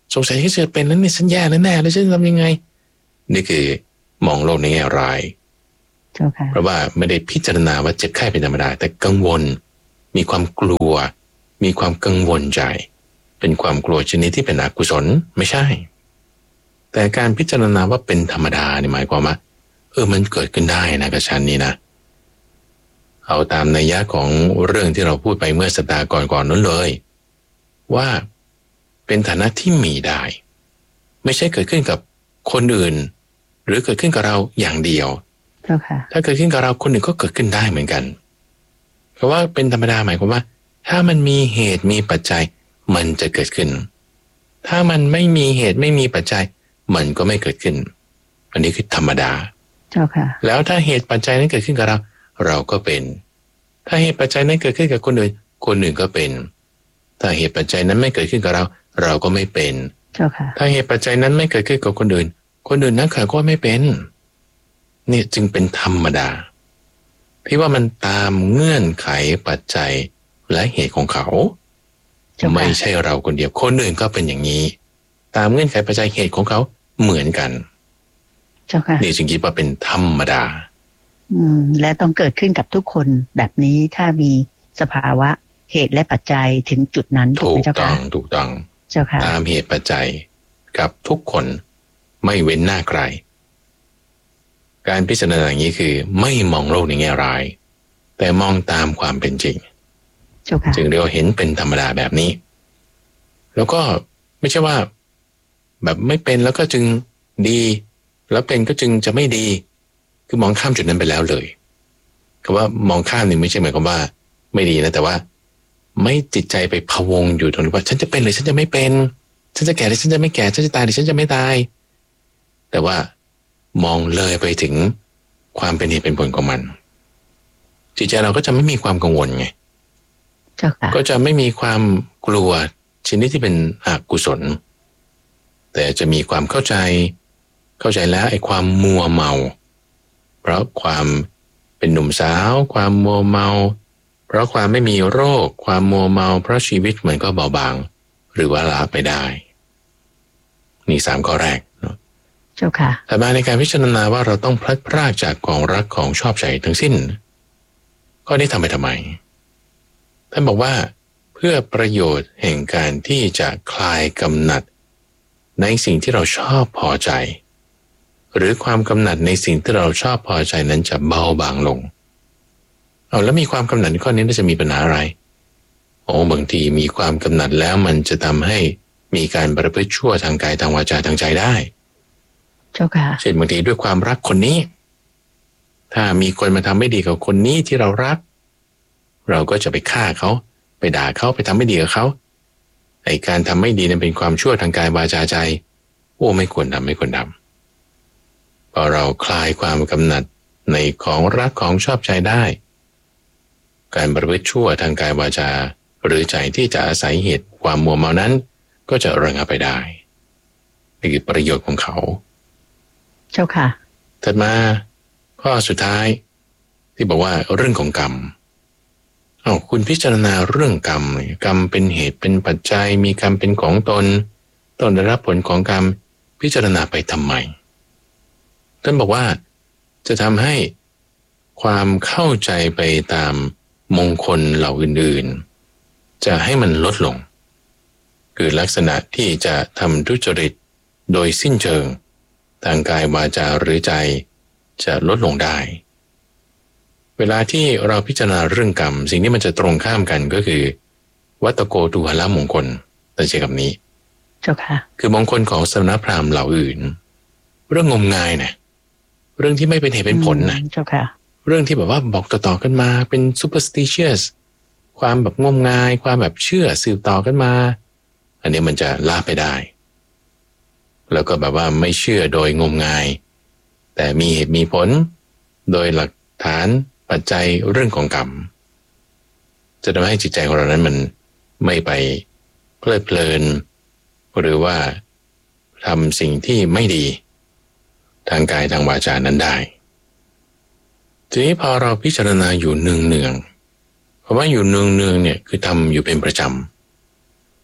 สงสัยที่จะเป็นแล้วนี่ฉันแย่แน่ๆแล้วฉันทำยังไงนี่คือมองโลกในแง่ร้ายเพราะว่าไม่ได้พิจารณาว่าเจ็บไข้เป็นธรรมดาแต่กังวลมีความกลัวมีความกังวลใจเป็นความกลัวชนิดที่เป็นอกุศลไม่ใช่แต่การพิจารณาว่าเป็นธรรมดานี่หมายความว่าเออมันเกิดขึ้นได้นะกับฉันนี่นะเอาตามนัยยะของเรื่องที่เราพูดไปเมื่อสัปดาห์ก่อนๆนั้นเลยว่าเป็นฐานะที่มีได้ไม่ใช่เกิดขึ้นกับคนอื่นหรือเกิดขึ้นกับเราอย่างเดียวถ้าเกิดขึ้นกับเราคนอื่นก็เกิดขึ้นได้เหมือนกันเพราะว่าเป็นธรรมดาหมายความว่าถ้ามันมีเหตุมีปัจจัยมันจะเกิดขึ้นถ้ามันไม่มีเหตุไม่มีปัจจัยมันก็ไม่เกิดขึ้นอันนี้คือธรรมดาเจ้าค่ะแล้วถ้าเหตุปัจจัยนั้นเกิดขึ้นกับเราเราก็เป็นถ้าเหตุปัจจัยนั้นเกิดขึ้นกับคนอื่นคนอื่นก็เป็นถ้าเหตุปัจจัยนั้นไม่เกิดขึ้นกับเราเราก็ไม่เป็นเจ้าค่ะถ้าเหตุปัจจัยนั้นไม่เกิดขึ้นกับคนอื่นคนอื่นนั้นเขาก็ไม่เป็นนี่จึงเป็นธรรมดาที่ว่ามันตามเงื่อนไขปัจจัยและเหตุของเขาไม่ใช่เราคนเดียวคนอื่นก็เป็นอย่างนี้ตามเงื่อนไขปัจจัยเหตุของเขาเหมือนกันเจ้าค่ะนี่จึงคิดว่าเป็นธรรมดาอืมและต้องเกิดขึ้นกับทุกคนแบบนี้ถ้ามีสภาวะเหตุและปัจจัยถึงจุดนั้นถูกไหมเจ้าค่ะถูกต้องถูกต้องเจ้าค่ะตามเหตุปัจจัยกับทุกคนไม่เว้นหน้าใครการพิจารณาอย่างนี้คือไม่มองโลกในแง่ร้ายแต่มองตามความเป็นจริงจึงเรียกว่าเห็นเป็นธรรมดาแบบนี้แล้วก็ไม่ใช่ว่าแบบไม่เป็นแล้วก็จึงดีแล้วเป็นก็จึงจะไม่ดีคือมองข้ามจุดนั้นไปแล้วเลยคำว่ามองข้ามนี่ไม่ใช่หมายความว่าไม่ดีนะแต่ว่าไม่จิตใจไปพะวงอยู่ตรงที่ว่าฉันจะเป็นหรือฉันจะไม่เป็นฉันจะแก่หรือฉันจะไม่แก่ฉันจะตายหรือฉันจะไม่ตายแต่ว่ามองเลยไปถึงความเป็นเหตุเป็นผลของมันจิตใจเราก็จะไม่มีความกังวลไงก็จะไม่มีความกลัวชนิดที่เป็นอกุศลแต่จะมีความเข้าใจเข้าใจแล้วไอ้ความมัวเมาเพราะความเป็นหนุ่มสาวความมัวเมาเพราะความไม่มีโรคความมัวเมาเพราะชีวิตมันก็เบาบางหรือว่าละไปได้นี่สามข้อแรกเนาะเจ้าค่ะแต่มาในการพิจารณาว่าเราต้องพลัดพรากจากของรักของชอบใจทั้งสิ้นข้อนี้ทำไปทำไมท่านบอกว่าเพื่อประโยชน์แห่งการที่จะคลายกำหนัดในสิ่งที่เราชอบพอใจหรือความกำหนัดในสิ่งที่เราชอบพอใจนั้นจะเบาบางลงเอาแล้วมีความกำหนัดข้อนี้จะมีปัญหาอะไรโอ้บางทีมีความกำหนัดแล้วมันจะทำให้มีการประพฤติชั่วทางกายทางวาจาทางใจได้เจ้าค่ะเช่นบางทีด้วยความรักคนนี้ถ้ามีคนมาทำไม่ดีกับคนนี้ที่เรารักเราก็จะไปฆ่าเขาไปด่าเขาไปทำไม่ดีกับเขาไอ้การทำไม่ดีนั้นเป็นความชั่วทางกายวาจาใจโอ้ไม่ควรทำไม่ควรทำพอเราคลายความกำหนัดในของรักของชอบใจได้การประพฤติชั่วทางกายวาจาหรือใจที่จะอาศัยเหตุความมัวเมานั้นก็จะระงับไปได้นี่คือประโยชน์ของเขาเจ้าค่ะถัดมาข้อสุดท้ายที่บอกว่าเรื่องของกรรมอ้าวคุณพิจารณาเรื่องกรรมกรรมเป็นเหตุเป็นปัจจัยมีกรรมเป็นของตนตนได้รับผลของกรรมพิจารณาไปทำไมท่านบอกว่าจะทำให้ความเข้าใจไปตามมงคลเหล่าอื่นๆจะให้มันลดลงคือลักษณะที่จะทำทุจริตโดยสิ้นเชิงทางกายวาจาหรือใจจะลดลงได้เวลาที่เราพิจารณาเรื่องกรรมสิ่งที่มันจะตรงข้ามกันก็คือวัตโกตุหละมงคลแต่ใช้คำนี้เจ้าค่ะคือมงคลของสมณพราหมณ์เหล่าอื่นเรื่องงมงายนะเรื่องที่ไม่เป็นเหตุเป็นผลนะเจ้าค่ะเรื่องที่แบบว่าบอกต่อๆกันมาเป็น superstitious ความแบบงมงายความแบบเชื่อสืบต่อกันมาอันนี้มันจะลาไปได้แล้วก็แบบว่าไม่เชื่อโดยงมงายแต่มีเหตุมีผลโดยหลักฐานปัจจัยเรื่องของกรรมจะทำให้จิตใจของเรานั้นมันไม่ไปเพลิดเพลินหรือว่าทำสิ่งที่ไม่ดีทางกายทางวาจานั้นได้ทีนี้พอเราพิจารณาอยู่เนืองๆเพราะว่าอยู่เนืองๆเนี่ยคือทำอยู่เป็นประจ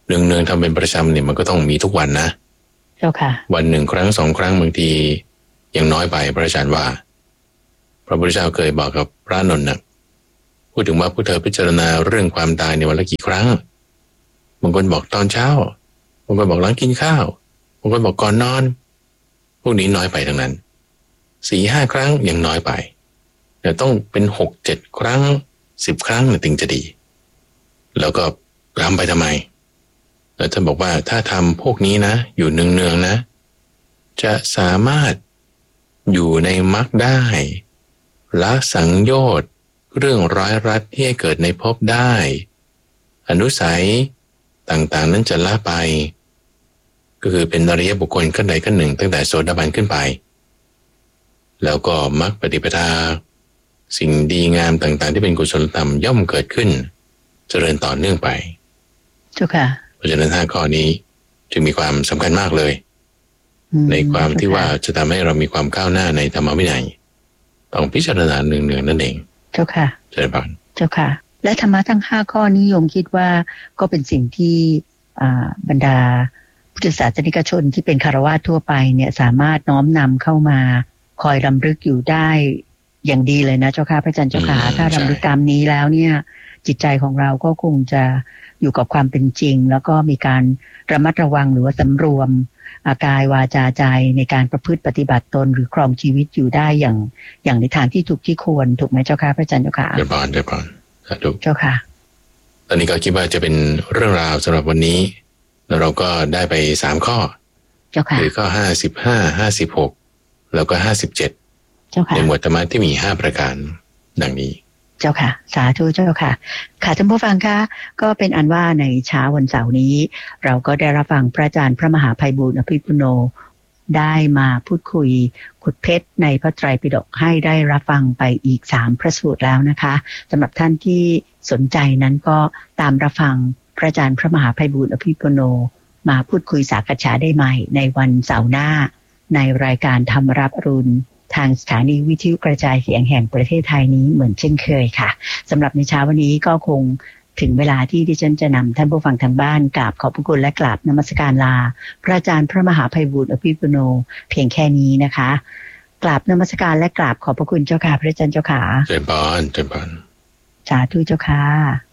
เนืองๆทำเป็นประจำเนี่ยมันก็ต้องมีทุกวันนะเจ้าค่ะวันหนึ่งครั้งสองครั้งบางทียังน้อยไปพระอาจารย์ว่าพระพุทธเจ้าเคยบอกกับพระนนท์นะพูดถึงว่าผู้เธอพิจารณาเรื่องความตายในวันละกี่ครั้งบางคนบอกตอนเช้าบางคนบอกหลังกินข้าวบางคนบอกก่อนนอนพวกนี้น้อยไปทั้งนั้นสี่ห้าครั้งยังน้อยไปแต่ต้องเป็นหกเจ็ดครั้งสิบครั้งถึงจะดีแล้วก็ทำไปทำไมแล้วท่านบอกว่าถ้าทำพวกนี้นะอยู่เนืองๆนะจะสามารถอยู่ในมรรคได้ละสังโยชน์เรื่องร้ายรัดที่ให้เกิดในภพได้อนุสัยต่างๆนั้นจะละไปก็คือเป็นอริยบุคคลขั้นใดขั้นหนึ่งตั้งแต่โสดาบันขึ้นไปแล้วก็มรรคปฏิปทาสิ่งดีงามต่างๆที่เป็นกุศลธรรมย่อมเกิดขึ้นเจริญต่อเนื่องไปเจ้าค่ะเพราะฉะนั้นห้าข้อนี้จึงมีความสำคัญมากเลยในความที่ว่าจะทำให้เรามีความก้าวหน้าในธรรมวินัยต้องพิจารณาเนืองๆนั่นเองเจ้าค่ะเจริญพรเจ้าค่ะและธรรมะทั้งห้าข้อนี้โยมคิดว่าก็เป็นสิ่งที่บรรดาพุทธศาสนิกชนที่เป็นคฤหัสถ์ทั่วไปเนี่ยสามารถน้อมนำเข้ามาคอยรำลึกอยู่ได้อย่างดีเลยนะเจ้าค่ะพระอาจารย์เจ้าค่ะถ้ารำลึกตามนี้แล้วเนี่ยจิตใจของเราก็คงจะอยู่กับความเป็นจริงแล้วก็มีการระมัดระวังหรือว่าสำรวมอากายวาจาใจในการประพฤติปฏิบัติตนหรือครองชีวิตอยู่ได้อย่างอย่างในทางที่ถูกที่ควรถูกไหมเจ้าค่ะพระอาจารย์เจ้าค่ะเดี๋ยวก่อนเดี๋ยวก่อนถูกเจ้าค่ะตอนนี้ก็คิดว่าจะเป็นเรื่องราวสำหรับวันนี้แล้วเราก็ได้ไปสามข้อเจ้าค่ะคือข้อห้าสิบห้าห้าสิบหกแล้วก็ห้าสิบเจ็ดในหมวดธรรมะที่มีห้าประการดังนี้เจ้าค่ะสาธุเจ้าค่ะค่ะท่านผู้ฟังคะก็เป็นอันว่าในเช้าวันเสาร์นี้เราก็ได้รับฟังพระอาจารย์พระมหาไพบูลย์อภิปุโนได้มาพูดคุยขุดเพชรในพระไตรปิฎกให้ได้รับฟังไปอีกสามพระสูตรแล้วนะคะสำหรับท่านที่สนใจนั้นก็ตามรับฟังพระอาจารย์พระมหาไพบูลย์อภิปุโนมาพูดคุยสักษาได้ใหม่ในวันเสาร์หน้าในรายการธรรมรับอรุณทางสถานีวิทยุกระจายเสียงแห่งประเทศไทยนี้เหมือนเช่นเคยค่ะสำหรับในเช้าวันนี้ก็คงถึงเวลาที่ดิฉันจะนำท่านผู้ฟังทางบ้านกราบขอบพระคุณและกราบนมัสการลาพระอาจารย์พระมหาไพบูลย์อภิปุโนเพียงแค่นี้นะคะกราบนมัสการและกราบขอบพระคุณเจ้าค่ะพระอาจารย์เจ้าค่ะเจริญพรเจริญพรสาธุเจ้าค่ะ